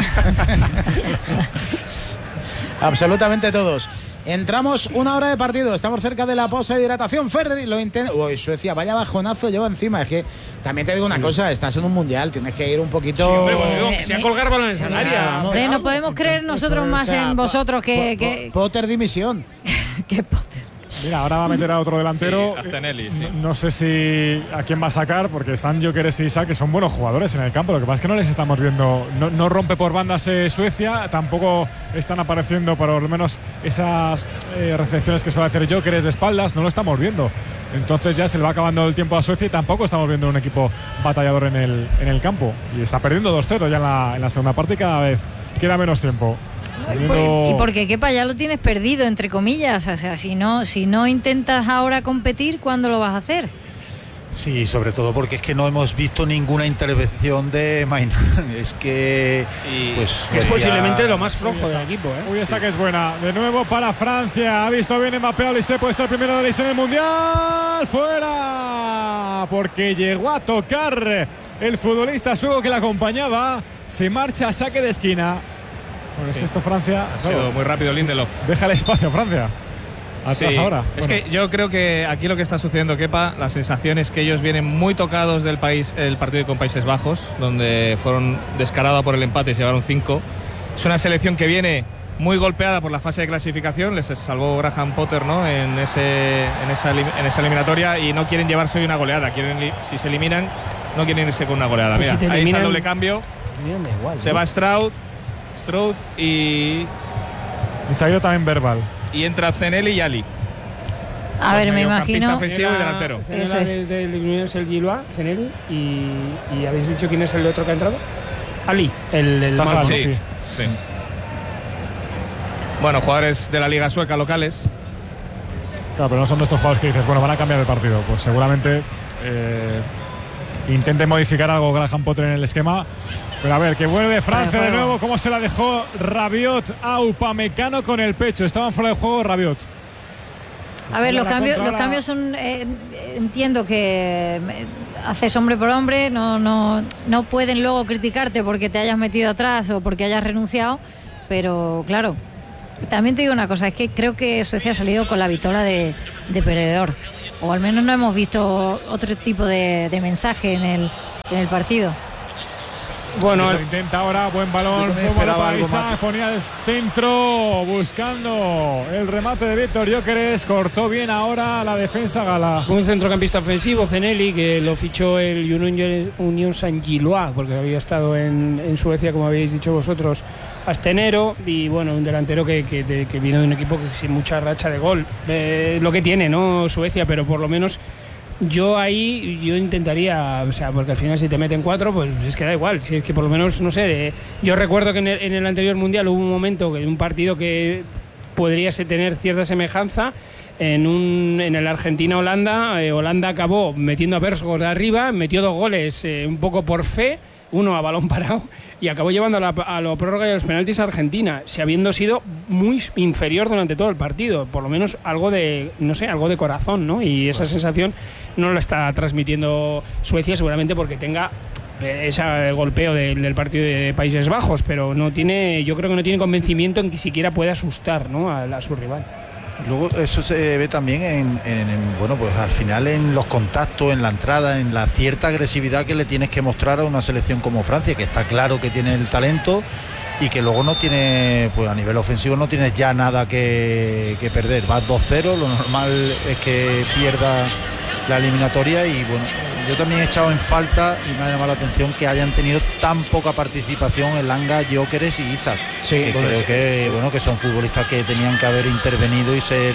Absolutamente todos. Entramos 1 hora de partido, estamos cerca de la pausa de hidratación. Ferri lo intenta. Uy, Suecia, vaya bajonazo lleva encima. Es que también te digo una cosa, estás en un mundial, tienes que ir un poquito. Sí, hombre, bueno, que sea colgar balones en área. Hombre, no podemos creer nosotros más en vosotros que. Potter dimisión. ¿Qué Potter? Mira, ahora va a meter a otro delantero. Sí, a Zenelli, sí. No sé si a quién va a sacar, porque están Gyökeres y Isak, que son buenos jugadores en el campo. Lo que pasa es que no les estamos viendo. No rompe por bandas Suecia, tampoco están apareciendo por lo menos esas recepciones que suele hacer Gyökeres de espaldas. No lo estamos viendo. Entonces ya se le va acabando el tiempo a Suecia y tampoco estamos viendo un equipo batallador en el campo. Y está perdiendo 2-0 ya en la segunda parte y cada vez queda menos tiempo. Y porque Kepa ya lo tienes perdido, entre comillas. O sea, si no intentas ahora competir, ¿cuándo lo vas a hacer? Sí, sobre todo porque es que no hemos visto ninguna intervención de Mainan. Es que es posiblemente lo más flojo del equipo, ¿eh? Uy, esta que es buena. De nuevo para Francia. Ha visto bien Mbappé. Olise puede ser el primero de Olise en el Mundial. ¡Fuera! Porque llegó a tocar el futbolista sueco que le acompañaba. Se marcha a saque de esquina. Bueno, es que esto Francia ha sido muy rápido. Lindelof deja el espacio Francia atrás ahora. Es que yo creo que aquí lo que está sucediendo, Kepa, la sensación es que ellos vienen muy tocados del partido con Países Bajos, donde fueron descarados por el empate y se llevaron 5. Es una selección que viene muy golpeada por la fase de clasificación. Les salvó Graham Potter, ¿no?, en esa eliminatoria, y no quieren llevarse hoy una goleada. Si se eliminan, no quieren irse con una goleada. Mira, ahí está el doble cambio. Se va Stroud y se ha ido también verbal. Y entra Zenelli y Ali. A ver, me imagino. Ofensivo y delantero. Eso es. Desde el Gilois, Zenelli. Y habéis dicho quién es el otro que ha entrado. Ali, el malo. Sí. Bueno, jugadores de la Liga Sueca locales. Claro, pero no son de estos jugadores que dices, bueno, van a cambiar el partido. Pues seguramente intente modificar algo Graham Potter en el esquema. Pero a ver, que vuelve Francia de nuevo. ¿Cómo se la dejó Rabiot a Upamecano con el pecho? Estaban fuera de juego Rabiot. A ver, los cambios son. Entiendo que haces hombre por hombre. No pueden luego criticarte porque te hayas metido atrás o porque hayas renunciado. Pero claro, también te digo una cosa: es que creo que Suecia ha salido con la vitola de perdedor. O al menos no hemos visto otro tipo de mensaje en el partido. Bueno, intenta ahora, buen balón, para Isaac, ponía el centro buscando el remate de Víctor Gyökeres, cortó bien ahora la defensa gala. Un centrocampista ofensivo, Zeneli, que lo fichó el Unión Saint-Gilloise, porque había estado en Suecia, como habéis dicho vosotros, hasta enero, y bueno, un delantero que vino de un equipo que sin mucha racha de gol, lo que tiene, ¿no? Suecia, pero por lo menos yo intentaría, o sea, porque al final si te meten 4, pues es que da igual, si es que por lo menos, no sé, yo recuerdo que en el anterior Mundial hubo un momento, que un partido que podría tener cierta semejanza, en el Argentina-Holanda, Holanda acabó metiendo a Bersgård de arriba, metió 2 goles un poco por fe, uno a balón parado, y acabó llevando a la prórroga y a los penaltis a Argentina, si habiendo sido muy inferior durante todo el partido, por lo menos algo de, no sé, algo de corazón, ¿no? Y esa sensación no la está transmitiendo Suecia, seguramente porque tenga ese golpeo del partido de Países Bajos, pero yo creo que no tiene convencimiento en que siquiera puede asustar, ¿no?, a su rival. Luego eso se ve también bueno, pues al final en los contactos, en la entrada, en la cierta agresividad que le tienes que mostrar a una selección como Francia, que está claro que tiene el talento y que luego no tiene, pues a nivel ofensivo no tienes ya nada que perder. Vas 2-0, lo normal es que pierda la eliminatoria, y bueno, yo también he echado en falta y me ha llamado la atención que hayan tenido tan poca participación en Langa, Gyökeres y Isaac, sí, que creo que bueno, que son futbolistas que tenían que haber intervenido y ser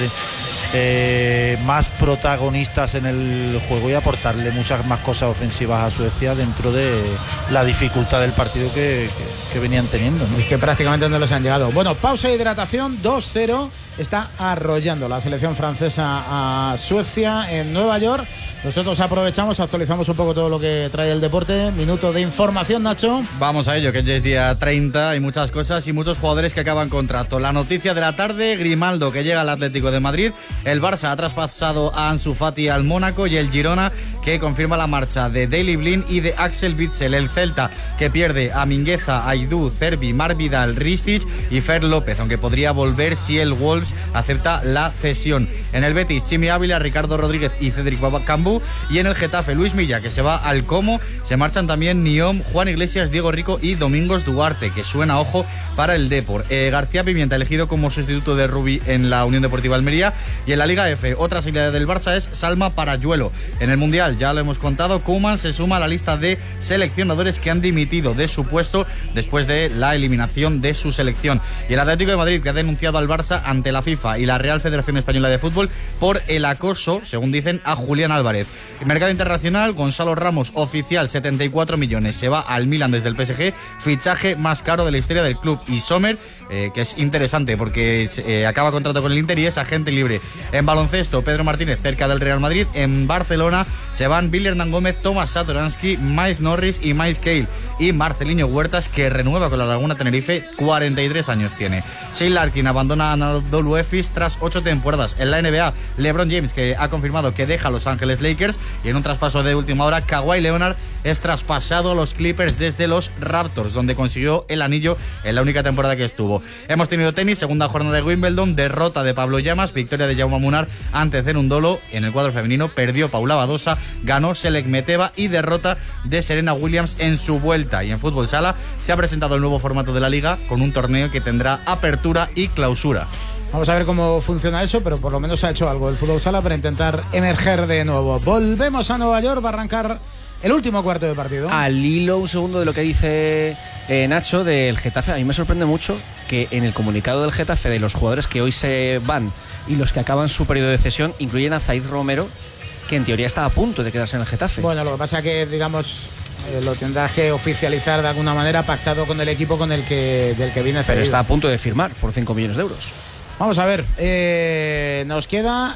más protagonistas en el juego y aportarle muchas más cosas ofensivas a Suecia dentro de la dificultad del partido que venían teniendo, ¿no? Es que prácticamente no les han llegado. Bueno, pausa de hidratación, 2-0, está arrollando la selección francesa a Suecia en Nueva York. Nosotros aprovechamos, actualizamos un poco todo lo que trae el deporte. Minuto de información, Nacho. Vamos a ello, que ya es día 30, hay muchas cosas y muchos jugadores que acaban contrato. La noticia de la tarde: Grimaldo, que llega al Atlético de Madrid. El Barça ha traspasado a Ansu Fati al Mónaco, y el Girona, que confirma la marcha de Daley Blind y de Axel Witsel. El Celta, que pierde a Mingueza, Aidú, Cervi, Marvidal, Ristic y Fer López, aunque podría volver si el Wolves acepta la cesión. En el Betis, Chimi Ávila, Ricardo Rodríguez y Cédric Cambú. Y en el Getafe, Luis Milla, que se va al Como. Se marchan también Niom, Juan Iglesias, Diego Rico y Domingos Duarte, que suena, ojo, para el Depor. García Pimienta, elegido como sustituto de Rubi en la Unión Deportiva Almería. Y en la Liga F, otra salida del Barça es Salma Parayuelo. En el Mundial, ya lo hemos contado, Koeman se suma a la lista de seleccionadores que han dimitido de su puesto después de la eliminación de su selección. Y el Atlético de Madrid, que ha denunciado al Barça ante la FIFA y la Real Federación Española de Fútbol por el acoso, según dicen, a Julián Álvarez. El mercado internacional, Gonzalo Ramos, oficial, 74 millones, se va al Milan desde el PSG, fichaje más caro de la historia del club. Y Sommer, que es interesante porque acaba contrato con el Inter y es agente libre. En baloncesto, Pedro Martínez cerca del Real Madrid. En Barcelona se van Billy Hernán Gómez, Tomás Satoransky, Miles Norris y Miles Cale. Y Marceliño Huertas, que renueva con la Laguna Tenerife, 43 años tiene. Shane Larkin abandona a Anadolu Efes tras 8 temporadas. En la NBA, LeBron James, que ha confirmado que deja a Los Ángeles Lakers. Y en un traspaso de última hora, Kawhi Leonard es traspasado a los Clippers desde los Raptors, donde consiguió el anillo en la única temporada que estuvo. Hemos tenido tenis, segunda jornada de Wimbledon, derrota de Pablo Llamas, victoria de Jaume Munar ante Cerundolo. En el cuadro femenino perdió Paula Badosa, ganó Selek Meteva y derrota de Serena Williams en su vuelta. Y en fútbol sala se ha presentado el nuevo formato de la liga, con un torneo que tendrá apertura y clausura. Vamos a ver cómo funciona eso, pero por lo menos ha hecho algo el fútbol sala para intentar emerger de nuevo. Volvemos a Nueva York, va a arrancar el último cuarto de partido. Al hilo, un segundo, de lo que dice Nacho del Getafe. A mí me sorprende mucho que en el comunicado del Getafe, de los jugadores que hoy se van y los que acaban su periodo de cesión, incluyen a Zaid Romero, que en teoría está a punto de quedarse en el Getafe. Bueno, lo que pasa es que, digamos, lo tendrás que oficializar de alguna manera, pactado con el equipo del que viene cedido. Pero está a punto de firmar por 5 millones de euros. Vamos a ver, nos queda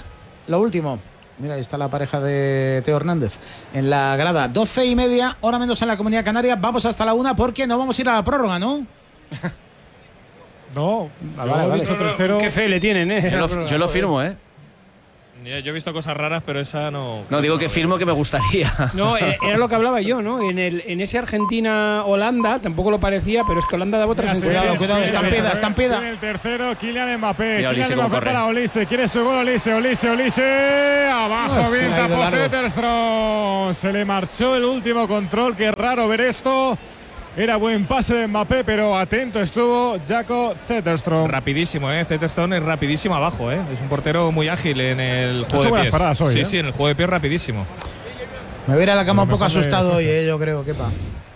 lo último. Mira, ahí está la pareja de Teo Hernández en la grada. 12:30, hora menos en la Comunidad Canaria. Vamos hasta la 1 porque no vamos a ir a la prórroga, ¿no? No, vale. Dicho tercero. Qué fe le tienen, ¿eh? Yo lo firmo, ¿eh? Yo he visto cosas raras, pero esa no... No, digo que firmo que me gustaría. No, era lo que hablaba yo, ¿no? En ese Argentina-Holanda tampoco lo parecía, pero es que Holanda daba otra sensación. Cuidado, estampida. En el tercero, Kylian Mbappé. Mira, Kylian Mbappé para Olise. Quiere su gol, Olise. Abajo, bien tapó Zetterström. Se le marchó el último control. Qué raro ver esto. Era buen pase de Mbappé, pero atento estuvo Jakob Zetterström. Rapidísimo, Zetterström es rapidísimo abajo, Es un portero muy ágil en el juego de pies. Paradas hoy, sí, en el juego de pies rapidísimo. Me voy a ir a la cama un poco asustado hoy, yo creo, Kepa.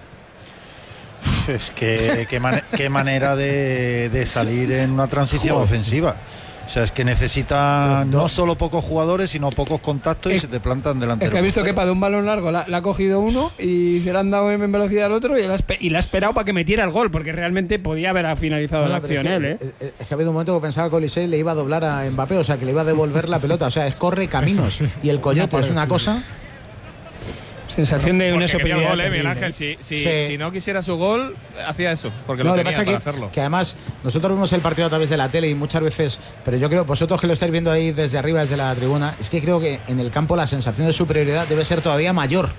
Es que qué manera de salir en una transición ofensiva. O sea, es que necesitan no solo pocos jugadores, sino pocos contactos y se te plantan delante. Es que ha visto que de un balón largo la ha cogido uno y se le han dado en velocidad al otro y la ha esperado para que metiera el gol, porque realmente podía haber finalizado la acción él. Es que ha habido un momento que pensaba que Olise le iba a doblar a Mbappé, o sea, que le iba a devolver la pelota. O sea, es corre caminos. Y el coyote es una cosa... Sensación de una superioridad. Miguel Ángel, si no quisiera su gol, hacía eso, porque lo tenía para hacerlo. Que además, nosotros vemos el partido a través de la tele y muchas veces, pero yo creo, vosotros que lo estáis viendo ahí desde arriba, desde la tribuna, es que creo que en el campo la sensación de superioridad debe ser todavía mayor.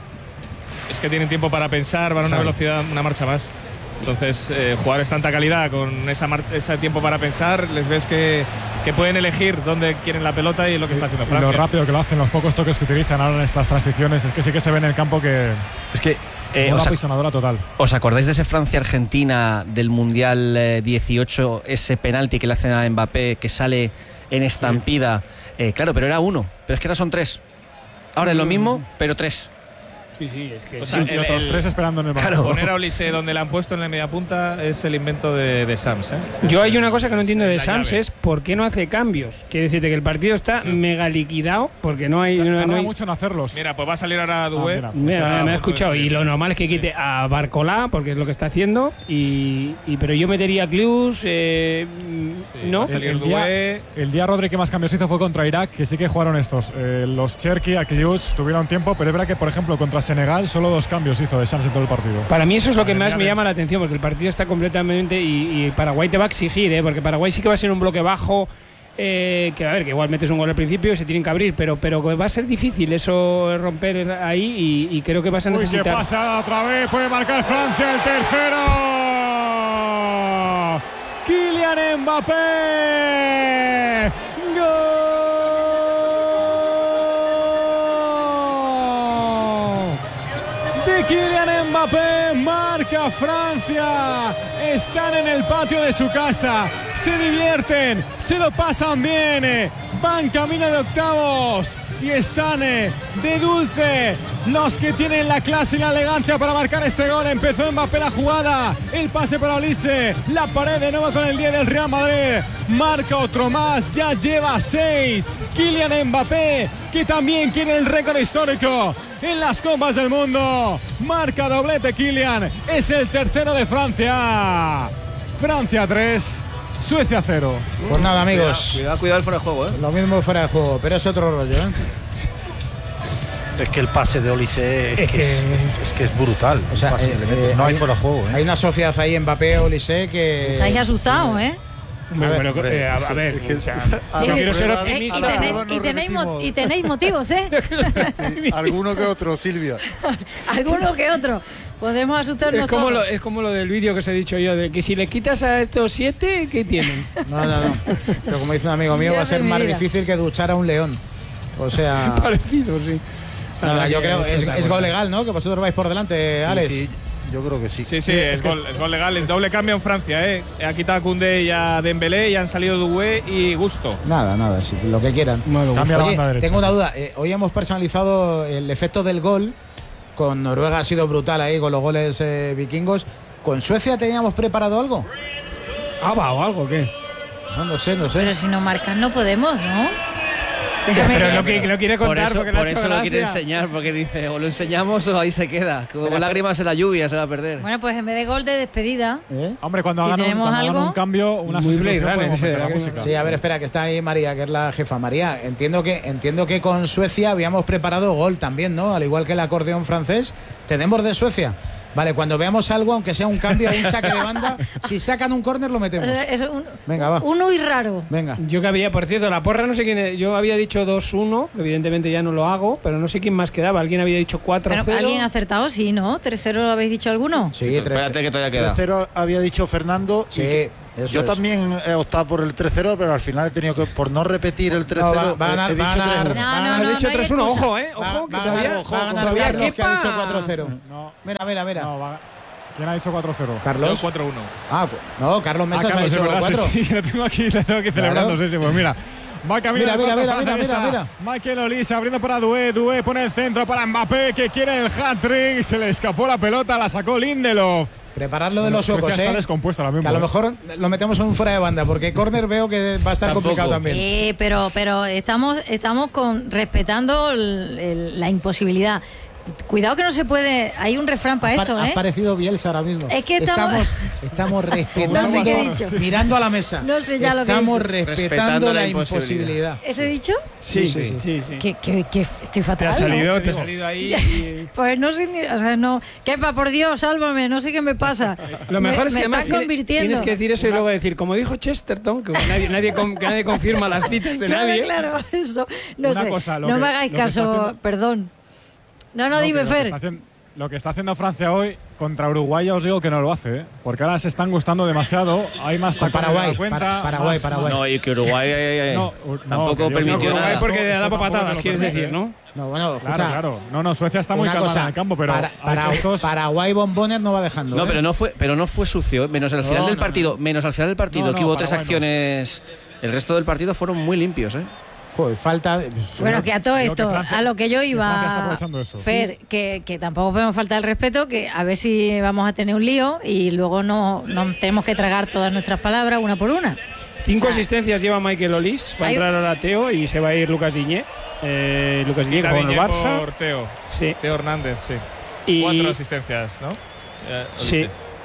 Es que tienen tiempo para pensar, van a una velocidad, una marcha más. Entonces, jugadores tanta calidad con ese tiempo para pensar, les ves que pueden elegir dónde quieren la pelota y lo que está haciendo Francia. Lo rápido que lo hacen, los pocos toques que utilizan ahora en estas transiciones, es que sí que se ve en el campo que es que una apisonadora total. ¿Os acordáis de ese Francia-Argentina del Mundial 18, ese penalti que le hacen a Mbappé que sale en estampida? Claro, pero era uno, pero es que ahora son tres. Ahora es lo mismo, pero tres. Sí, es que... O sea, y otros tres esperando en el balón. Poner a Olise donde le han puesto en la media punta es el invento de Sams. Yo hay una cosa que no entiendo de Sams, es por qué no hace cambios. Quiere decirte que el partido está mega liquidado porque no hay... Tarda mucho en hacerlos. Mira, pues va a salir ahora Doué. Me ha escuchado y lo normal es que quite a Barcolá porque es lo que está haciendo pero yo metería a Klus, ¿no? El día Rodri que más cambios hizo fue contra Irak, que sí que jugaron estos. Los Cherki, a Klus tuvieron tiempo, pero es verdad que, por ejemplo, contra Senegal solo 2 cambios hizo de Sams en todo el partido. Para mí eso es lo que más me llama la atención, porque el partido está completamente y Paraguay te va a exigir, porque Paraguay sí que va a ser un bloque bajo, que a ver, que igual metes un gol al principio y se tienen que abrir, pero va a ser difícil eso romper ahí y creo que vas a necesitar. ¿Qué pasa otra vez? Puede marcar Francia el tercero. Kylian Mbappé. ¡Gol! Kylian Mbappé, marca Francia. Están en el patio de su casa, se divierten, se lo pasan bien, van camino de octavos y están de dulce los que tienen la clase y la elegancia para marcar este gol. Empezó Mbappé la jugada, el pase para Olise, la pared de nuevo con el 10 del Real Madrid, marca otro más, ya lleva 6. Kylian Mbappé, que también quiere el récord histórico en las Copas del Mundo, marca doblete Kylian, es el tercero de Francia. Francia 3, Suecia 0. Pues nada, amigos, cuidado el fuera de juego, Lo mismo fuera de juego, pero es otro rollo, Es que el pase de Olise es que es brutal. O sea, no hay fuera de juego. Hay una sociedad ahí, Mbappé, Olise, que... Estáis asustados, A ver, no quiero ser optimista. Y tenéis motivos, Sí, alguno que otro, Silvia. Alguno que otro. Podemos asustarnos todos. Es como lo del vídeo que os he dicho yo, de que si le quitas a estos 7, ¿qué tienen? No. Pero como dice un amigo mío, va a ser más difícil que duchar a un león. O sea... Parecido, sí. Nada, yo creo es gol legal, ¿no? Que vosotros vais por delante, Alex. Sí, yo creo que sí. Sí, es gol legal. El doble cambio en Francia, Ha quitado a Koundé y a Dembélé y han salido Doué y Gusto. Nada, sí, lo que quieran. Oye, tengo una duda. Hoy hemos personalizado el efecto del gol. Con Noruega ha sido brutal ahí con los goles vikingos. ¿Con Suecia teníamos preparado algo? ¿O algo qué? No sé. Pero si no marcan no podemos, ¿no? Pero lo quiere contar porque por eso lo quiere enseñar, porque dice, o lo enseñamos o ahí se queda. Como lágrimas en la lluvia se va a perder. Bueno, pues en vez de gol de despedida. Hombre, cuando Si hagan tenemos algo, un cambio, una sustitución, podemos meter la música. Sí, a ver, espera, que está ahí María, que es la jefa. María, entiendo que con Suecia habíamos preparado gol también, ¿no? Al igual que el acordeón francés. ¿Tenemos de Suecia? Vale, cuando veamos algo, aunque sea un cambio, un saque de banda, si sacan un córner lo metemos. Venga, va. Uno y raro. Venga. Yo que había, por cierto, la porra no sé quién es. Yo había dicho 2-1, que evidentemente ya no lo hago, pero no sé quién más quedaba. Alguien había dicho 4-0. ¿Alguien ha acertado? Sí, ¿no? ¿3-0 lo habéis dicho alguno? Sí, espérate que todavía queda. 3-0 había dicho Fernando. Sí. Yo también he optado por el 3-0, pero al final he tenido que, por no repetir el 3-0, he dicho 3-1. No, he dicho 3-1, ojo, Ojo, que todavía va a ganar Carlos, que ha dicho 4-0. Mira. ¿Quién ha dicho 4-0? Carlos. 4-1. No, Carlos Mesa ha dicho 4. Sí, lo tengo aquí celebrando. Sí, pues mira. Va camino. Mira. Michael Olise abriendo para Doué. Doué pone el centro para Mbappé, que quiere el hat-trick. Se le escapó la pelota, la sacó Lindelof. Preparad lo de los ojos, Está descompuesta la misma, que a lo mejor lo metemos en un fuera de banda, porque córner veo que va a estar complicado también. Pero estamos respetando la imposibilidad. Cuidado que no se puede. Hay un refrán para esto, Ha parecido Bielsa ahora mismo. Es que estamos respetando. No sé qué he dicho. Mirando a la mesa. No sé ya lo que he dicho. Estamos respetando la imposibilidad. ¿Ese dicho? Sí. Que estoy fatal. Te ha salido ahí. Pues no sé ni. O sea, no. Kepa, por Dios, sálvame. No sé qué me pasa. Lo mejor es que además tienes que decir eso y luego decir, como dijo Chesterton, que nadie confirma las citas de nadie. Claro, eso. No sé. No me hagáis caso, perdón. No, dime, Fer. Lo que está haciendo Francia hoy contra Uruguay, ya os digo que no lo hace, porque ahora se están gustando demasiado. Hay más tacones de la cuenta. Paraguay. No, y que Uruguay tampoco permitió nada. Uruguay porque le da patadas, quieres decir, ¿no? No, bueno, escucha, claro. No, Suecia está muy calmada en el campo, pero Paraguay bombones no va dejando. No, pero no fue sucio, menos al final del partido, que hubo 3 acciones. El resto del partido fueron muy limpios, Falta. Bueno, que a todo esto, a lo que yo iba, Fer, que tampoco podemos faltar el respeto, que a ver si vamos a tener un lío y luego no tenemos que tragar todas nuestras palabras una por una. 5 asistencias lleva Michael Olise, va a entrar ahora Teo y se va a ir Lucas Diñé. Lucas Diñé con el Barça. Por Teo. Sí. Teo Hernández, sí. Y 4 asistencias, ¿no? Sí.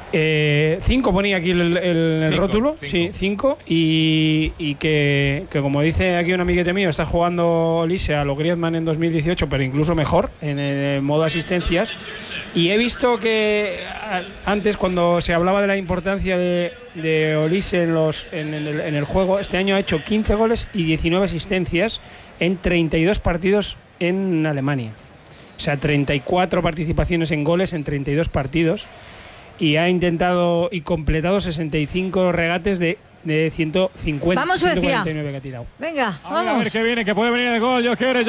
5 ponía aquí el rótulo, 5 y que como dice aquí un amiguete mío, está jugando Olise a lo Griezmann en 2018, pero incluso mejor en el modo asistencias. Y he visto que antes, cuando se hablaba de la importancia de Olise en el juego, este año ha hecho 15 goles y 19 asistencias en 32 partidos en Alemania. O sea, 34 participaciones en goles en 32 partidos. Y ha intentado y completado 65 regates de 150. Vamos, Suecia. 149 que ha tirado. Venga, vamos. A ver qué viene, que puede venir el gol. Yo quiero.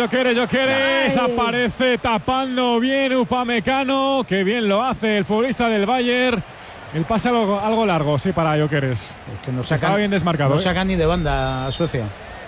Aparece tapando bien Upamecano. Qué bien lo hace el futbolista del Bayern. El pase algo largo, sí, para Jokeres. Es que no estaba bien desmarcado. No sacan ni de banda a Suecia.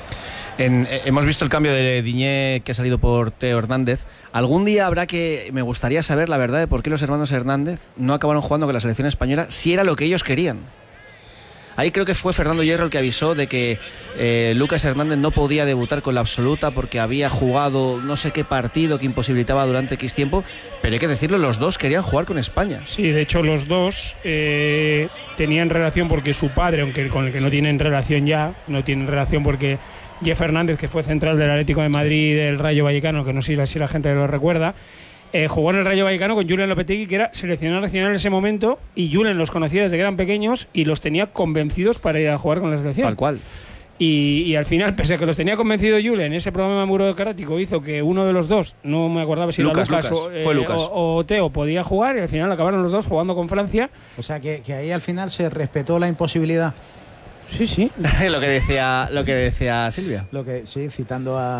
Hemos visto el cambio de Diñé que ha salido por Teo Hernández. Algún día me gustaría saber la verdad de por qué los hermanos Hernández no acabaron jugando con la selección española si era lo que ellos querían. Ahí creo que fue Fernando Hierro el que avisó de que Lucas Hernández no podía debutar con la absoluta porque había jugado no sé qué partido que imposibilitaba durante X tiempo, pero hay que decirlo, los dos querían jugar con España. Sí, de hecho los dos tenían relación porque su padre, aunque con el que no tienen relación ya, no tienen relación porque Jeff Hernández, que fue central del Atlético de Madrid y del Rayo Vallecano, que no sé si la gente lo recuerda, jugó en el Rayo Vallecano con Julen Lopetegui, que era seleccionador nacional en ese momento, y Julen los conocía desde que eran pequeños y los tenía convencidos para ir a jugar con la selección. Tal cual. Y al final, pese a que los tenía convencido Julen, ese problema burocrático hizo que uno de los dos, no me acordaba si Lucas, era Lucas, o Teo, podía jugar, y al final acabaron los dos jugando con Francia. O sea que ahí al final se respetó la imposibilidad. Sí. lo que decía Silvia. Citando a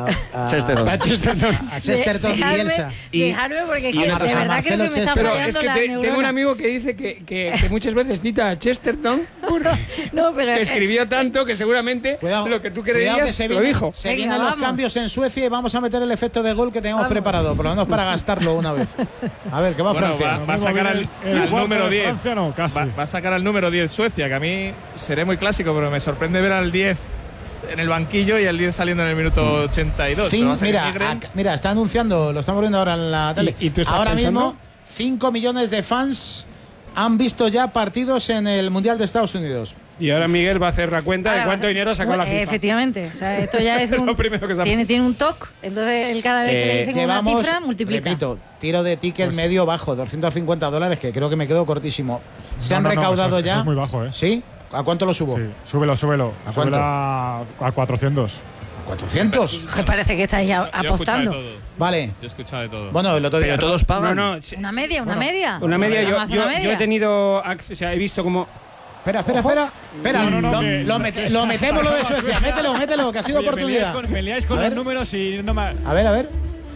Chesterton y Bielsa. Dejarme porque de verdad creo que me está fallando la neurona. Tengo un amigo que dice que muchas veces cita a Chesterton que escribió tanto que seguramente lo que tú creías lo dijo. Se vienen los cambios en Suecia y vamos a meter el efecto de gol que tenemos preparado, por lo menos para gastarlo una vez. A ver, ¿qué va Francia? Va a sacar al número 10. Va a sacar al número 10 Suecia, que a mí seré muy clásico, pero me sorprende ver al 10 en el banquillo y el 10 saliendo en el minuto 82. Sí, mira, está anunciando, lo estamos viendo ahora en la tele. ¿Y tú estás ahora pensando? mismo 5 millones de fans han visto ya partidos en el Mundial de Estados Unidos. Y ahora Miguel va a hacer la cuenta de cuánto dinero ha sacado la FIFA. Efectivamente. O sea, esto ya es lo primero que tiene un toque. Entonces, él cada vez que le dicen una cifra, multiplica. Repito, tiro de ticket medio bajo, $250, que creo que me quedo cortísimo. Se han recaudado ya. Eso es muy bajo, ¿eh? ¿Sí? ¿A cuánto lo subo? Sí, súbelo. ¿A cuánto? A 400. ¿400? Me parece que estáis apostando. Vale. Yo he escuchado de todo. Bueno, el otro día. Pero todos pagan. No, Una media. Una media, yo he tenido. O sea, he visto como. Espera. Lo metemos lo de Suecia. Mételo, que ha sido oportunidad. Me liáis con los números y no me. A ver.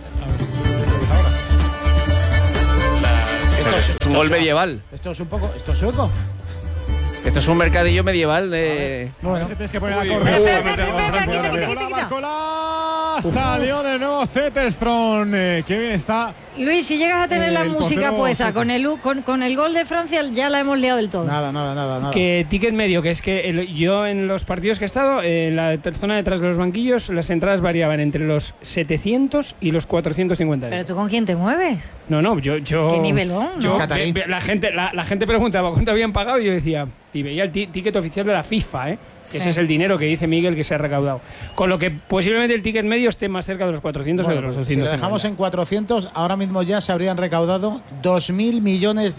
Esto es un gol medieval. Esto es sueco. Esto es un mercadillo medieval de. Bueno, tienes que poner a correr. Quita. Salió de nuevo Zetterström. Qué bien está. Luis, si llegas a tener la música portero puesta con el gol de Francia, ya la hemos liado del todo. Nada. Que ticket medio, que es que yo en los partidos que he estado, en la zona detrás de los banquillos, las entradas variaban entre los 700 y los 450 euros. ¿Pero tú con quién te mueves? No, yo ¿Qué nivelón? La gente preguntaba cuánto habían pagado y yo decía, y veía el ticket oficial de la FIFA, que ese es el dinero que dice Miguel que se ha recaudado. Con lo que posiblemente el ticket medio esté más cerca de los 400 o de los 200. Si lo dejamos en 400, ahora mismo ya se habrían recaudado $2.000 millones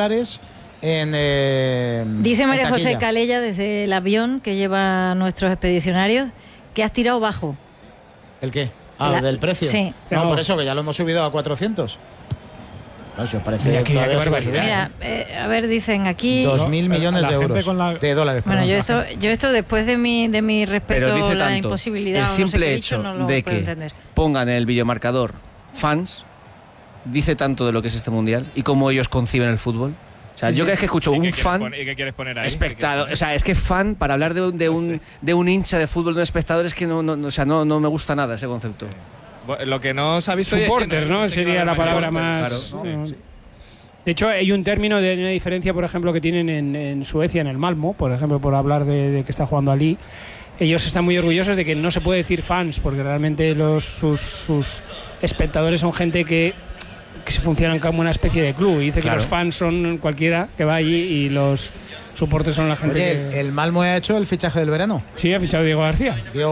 en dice María José taquilla. Calella desde el avión que lleva nuestros expedicionarios que has tirado bajo. ¿El qué? ¿Del precio? Sí. No, por eso que ya lo hemos subido a 400. No, si os parece Mira, todavía qué se va a Mira, a ver, dicen aquí 2.000 millones de euros. De dólares. Bueno, perdón. yo esto después de mi respeto a la tanto, imposibilidad, el simple no sé qué he hecho dicho, no lo de puedo que entender. pongan en el videomarcador fans, dice tanto de lo que es este mundial y cómo ellos conciben el fútbol. O sea, yo cada vez que escucho un fan. ¿Y qué quieres poner ahí? Espectador. O sea, es que fan, para hablar de un hincha de fútbol, de un espectador, es que no me gusta nada ese concepto. Sí. Lo que no se ha visto. Supporter, ¿no? Sería la palabra más. Claro. Sí. De hecho, hay un término de una diferencia, por ejemplo, que tienen en Suecia, en el Malmo, por ejemplo, por hablar de que está jugando Ali. Ellos están muy orgullosos de que no se puede decir fans, porque realmente sus espectadores son gente que funcionan como una especie de club. Y dice que los fans son cualquiera que va allí y los soportes son la gente. Oye, ¿el Malmo ha hecho el fichaje del verano? Sí, ha fichado Diego García.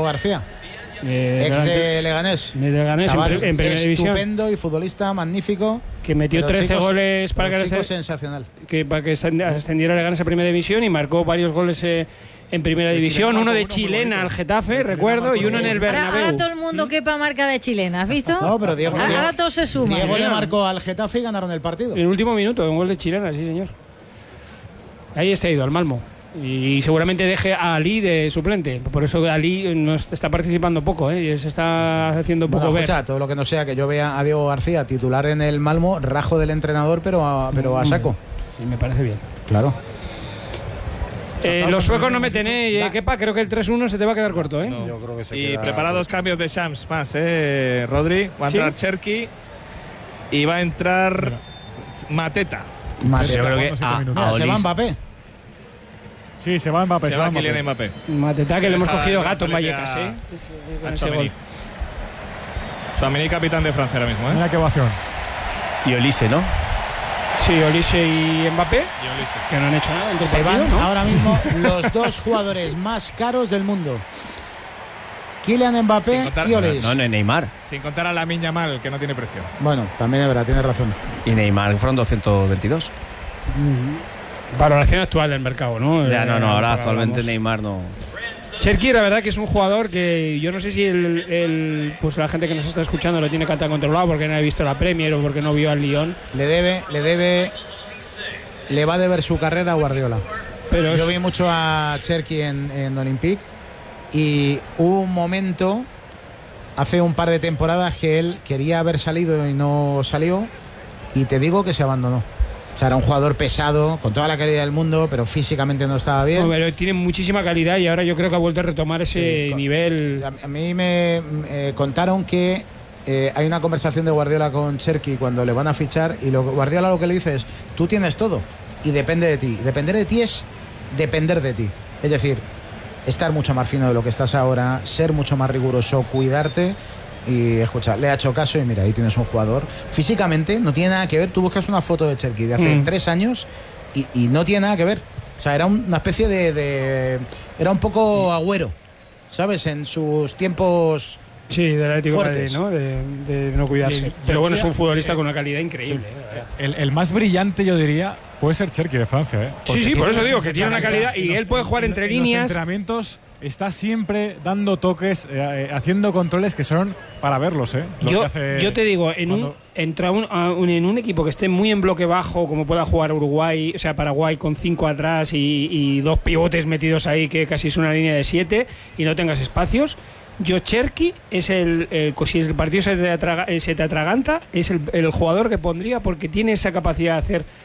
Ex de Leganés. Chaval, en primera división. Estupendo y futbolista magnífico. Que metió 13 goles para que sensacional. Para que ascendiera Leganés a primera división y marcó varios goles en primera división. Uno de chilena al Getafe, recuerdo, y uno en el Bernabéu. Ahora todo el mundo quepa marca de chilena, ¿has visto? No, pero ahora todo se suma. Diego le marcó al Getafe y ganaron el partido. En el último minuto, un gol de chilena, sí, señor. Ahí está ido, al Malmo. Y seguramente deje a Ali de suplente. Por eso Ali no está participando poco, y se está haciendo poco ver. Escucha, todo lo que no sea que yo vea a Diego García titular en el Malmo, rajo del entrenador, pero a saco. Y me parece bien. Claro. Los suecos no meten, Kepa, creo que el 3-1 se te va a quedar corto, No. Yo creo que se y queda preparados cambios de Shams más, Rodri. Va a entrar Cherki y va a entrar Mateta. Yo creo que se va Mbappé. Sí, se va Mbappé. Se va Kylian Mbappé. Mateta, que le hemos cogido gato en Vallecas, a Tchouaméni. Tchouaméni, capitán de Francia ahora mismo, Mira qué ovación. Y Olise, ¿no? Sí, Olise y Mbappé, que no han hecho nada en todo Se partido, van ¿no? ahora mismo los dos jugadores más caros del mundo. Kylian Mbappé y Olise. No, Neymar. Sin contar a Lamine Yamal, que no tiene precio. Bueno, también es verdad, tiene razón. Y Neymar fueron 222. Valoración actual del mercado, ¿no? Ya, no, ahora actualmente hablamos. Neymar no. Cherki, la verdad que es un jugador que yo no sé si pues la gente que nos está escuchando lo tiene tan controlado porque no ha visto la Premier o porque no vio al Lyon. Le va a deber su carrera a Guardiola. Pero yo vi mucho a Cherki en Olympique y hubo un momento hace un par de temporadas que él quería haber salido y no salió, y te digo que se abandonó. O sea, era un jugador pesado, con toda la calidad del mundo, pero físicamente no estaba bien. No, pero tiene muchísima calidad y ahora yo creo que ha vuelto a retomar ese nivel. A mí me contaron que hay una conversación de Guardiola con Cherki cuando le van a fichar, y Guardiola lo que le dice es: tú tienes todo y depende de ti. Depender de ti es depender de ti. Es decir, estar mucho más fino de lo que estás ahora, ser mucho más riguroso, cuidarte. Y escucha, le ha hecho caso y mira, ahí tienes un jugador. Físicamente no tiene nada que ver. Tú buscas una foto de Cherki de hace 3 años y no tiene nada que ver. O sea, era una especie era un poco Agüero, ¿sabes? En sus tiempos. Sí, del Atlético de Madrid, fuertes. ¿no? De no cuidarse. Pero bueno, es un futbolista con una calidad increíble. El más brillante, yo diría, puede ser Cherki de Francia. Sí, por eso digo que tiene una calidad y él puede jugar entre líneas. En los entrenamientos está siempre dando toques, haciendo controles que son para verlos. Yo te digo, en un equipo que esté muy en bloque bajo, como pueda jugar Uruguay, o sea, Paraguay con 5 atrás y 2 pivotes metidos ahí, que casi es una línea de 7, y no tengas espacios. Cherki es si el partido se te atraganta, es el jugador que pondría, porque tiene esa capacidad de hacer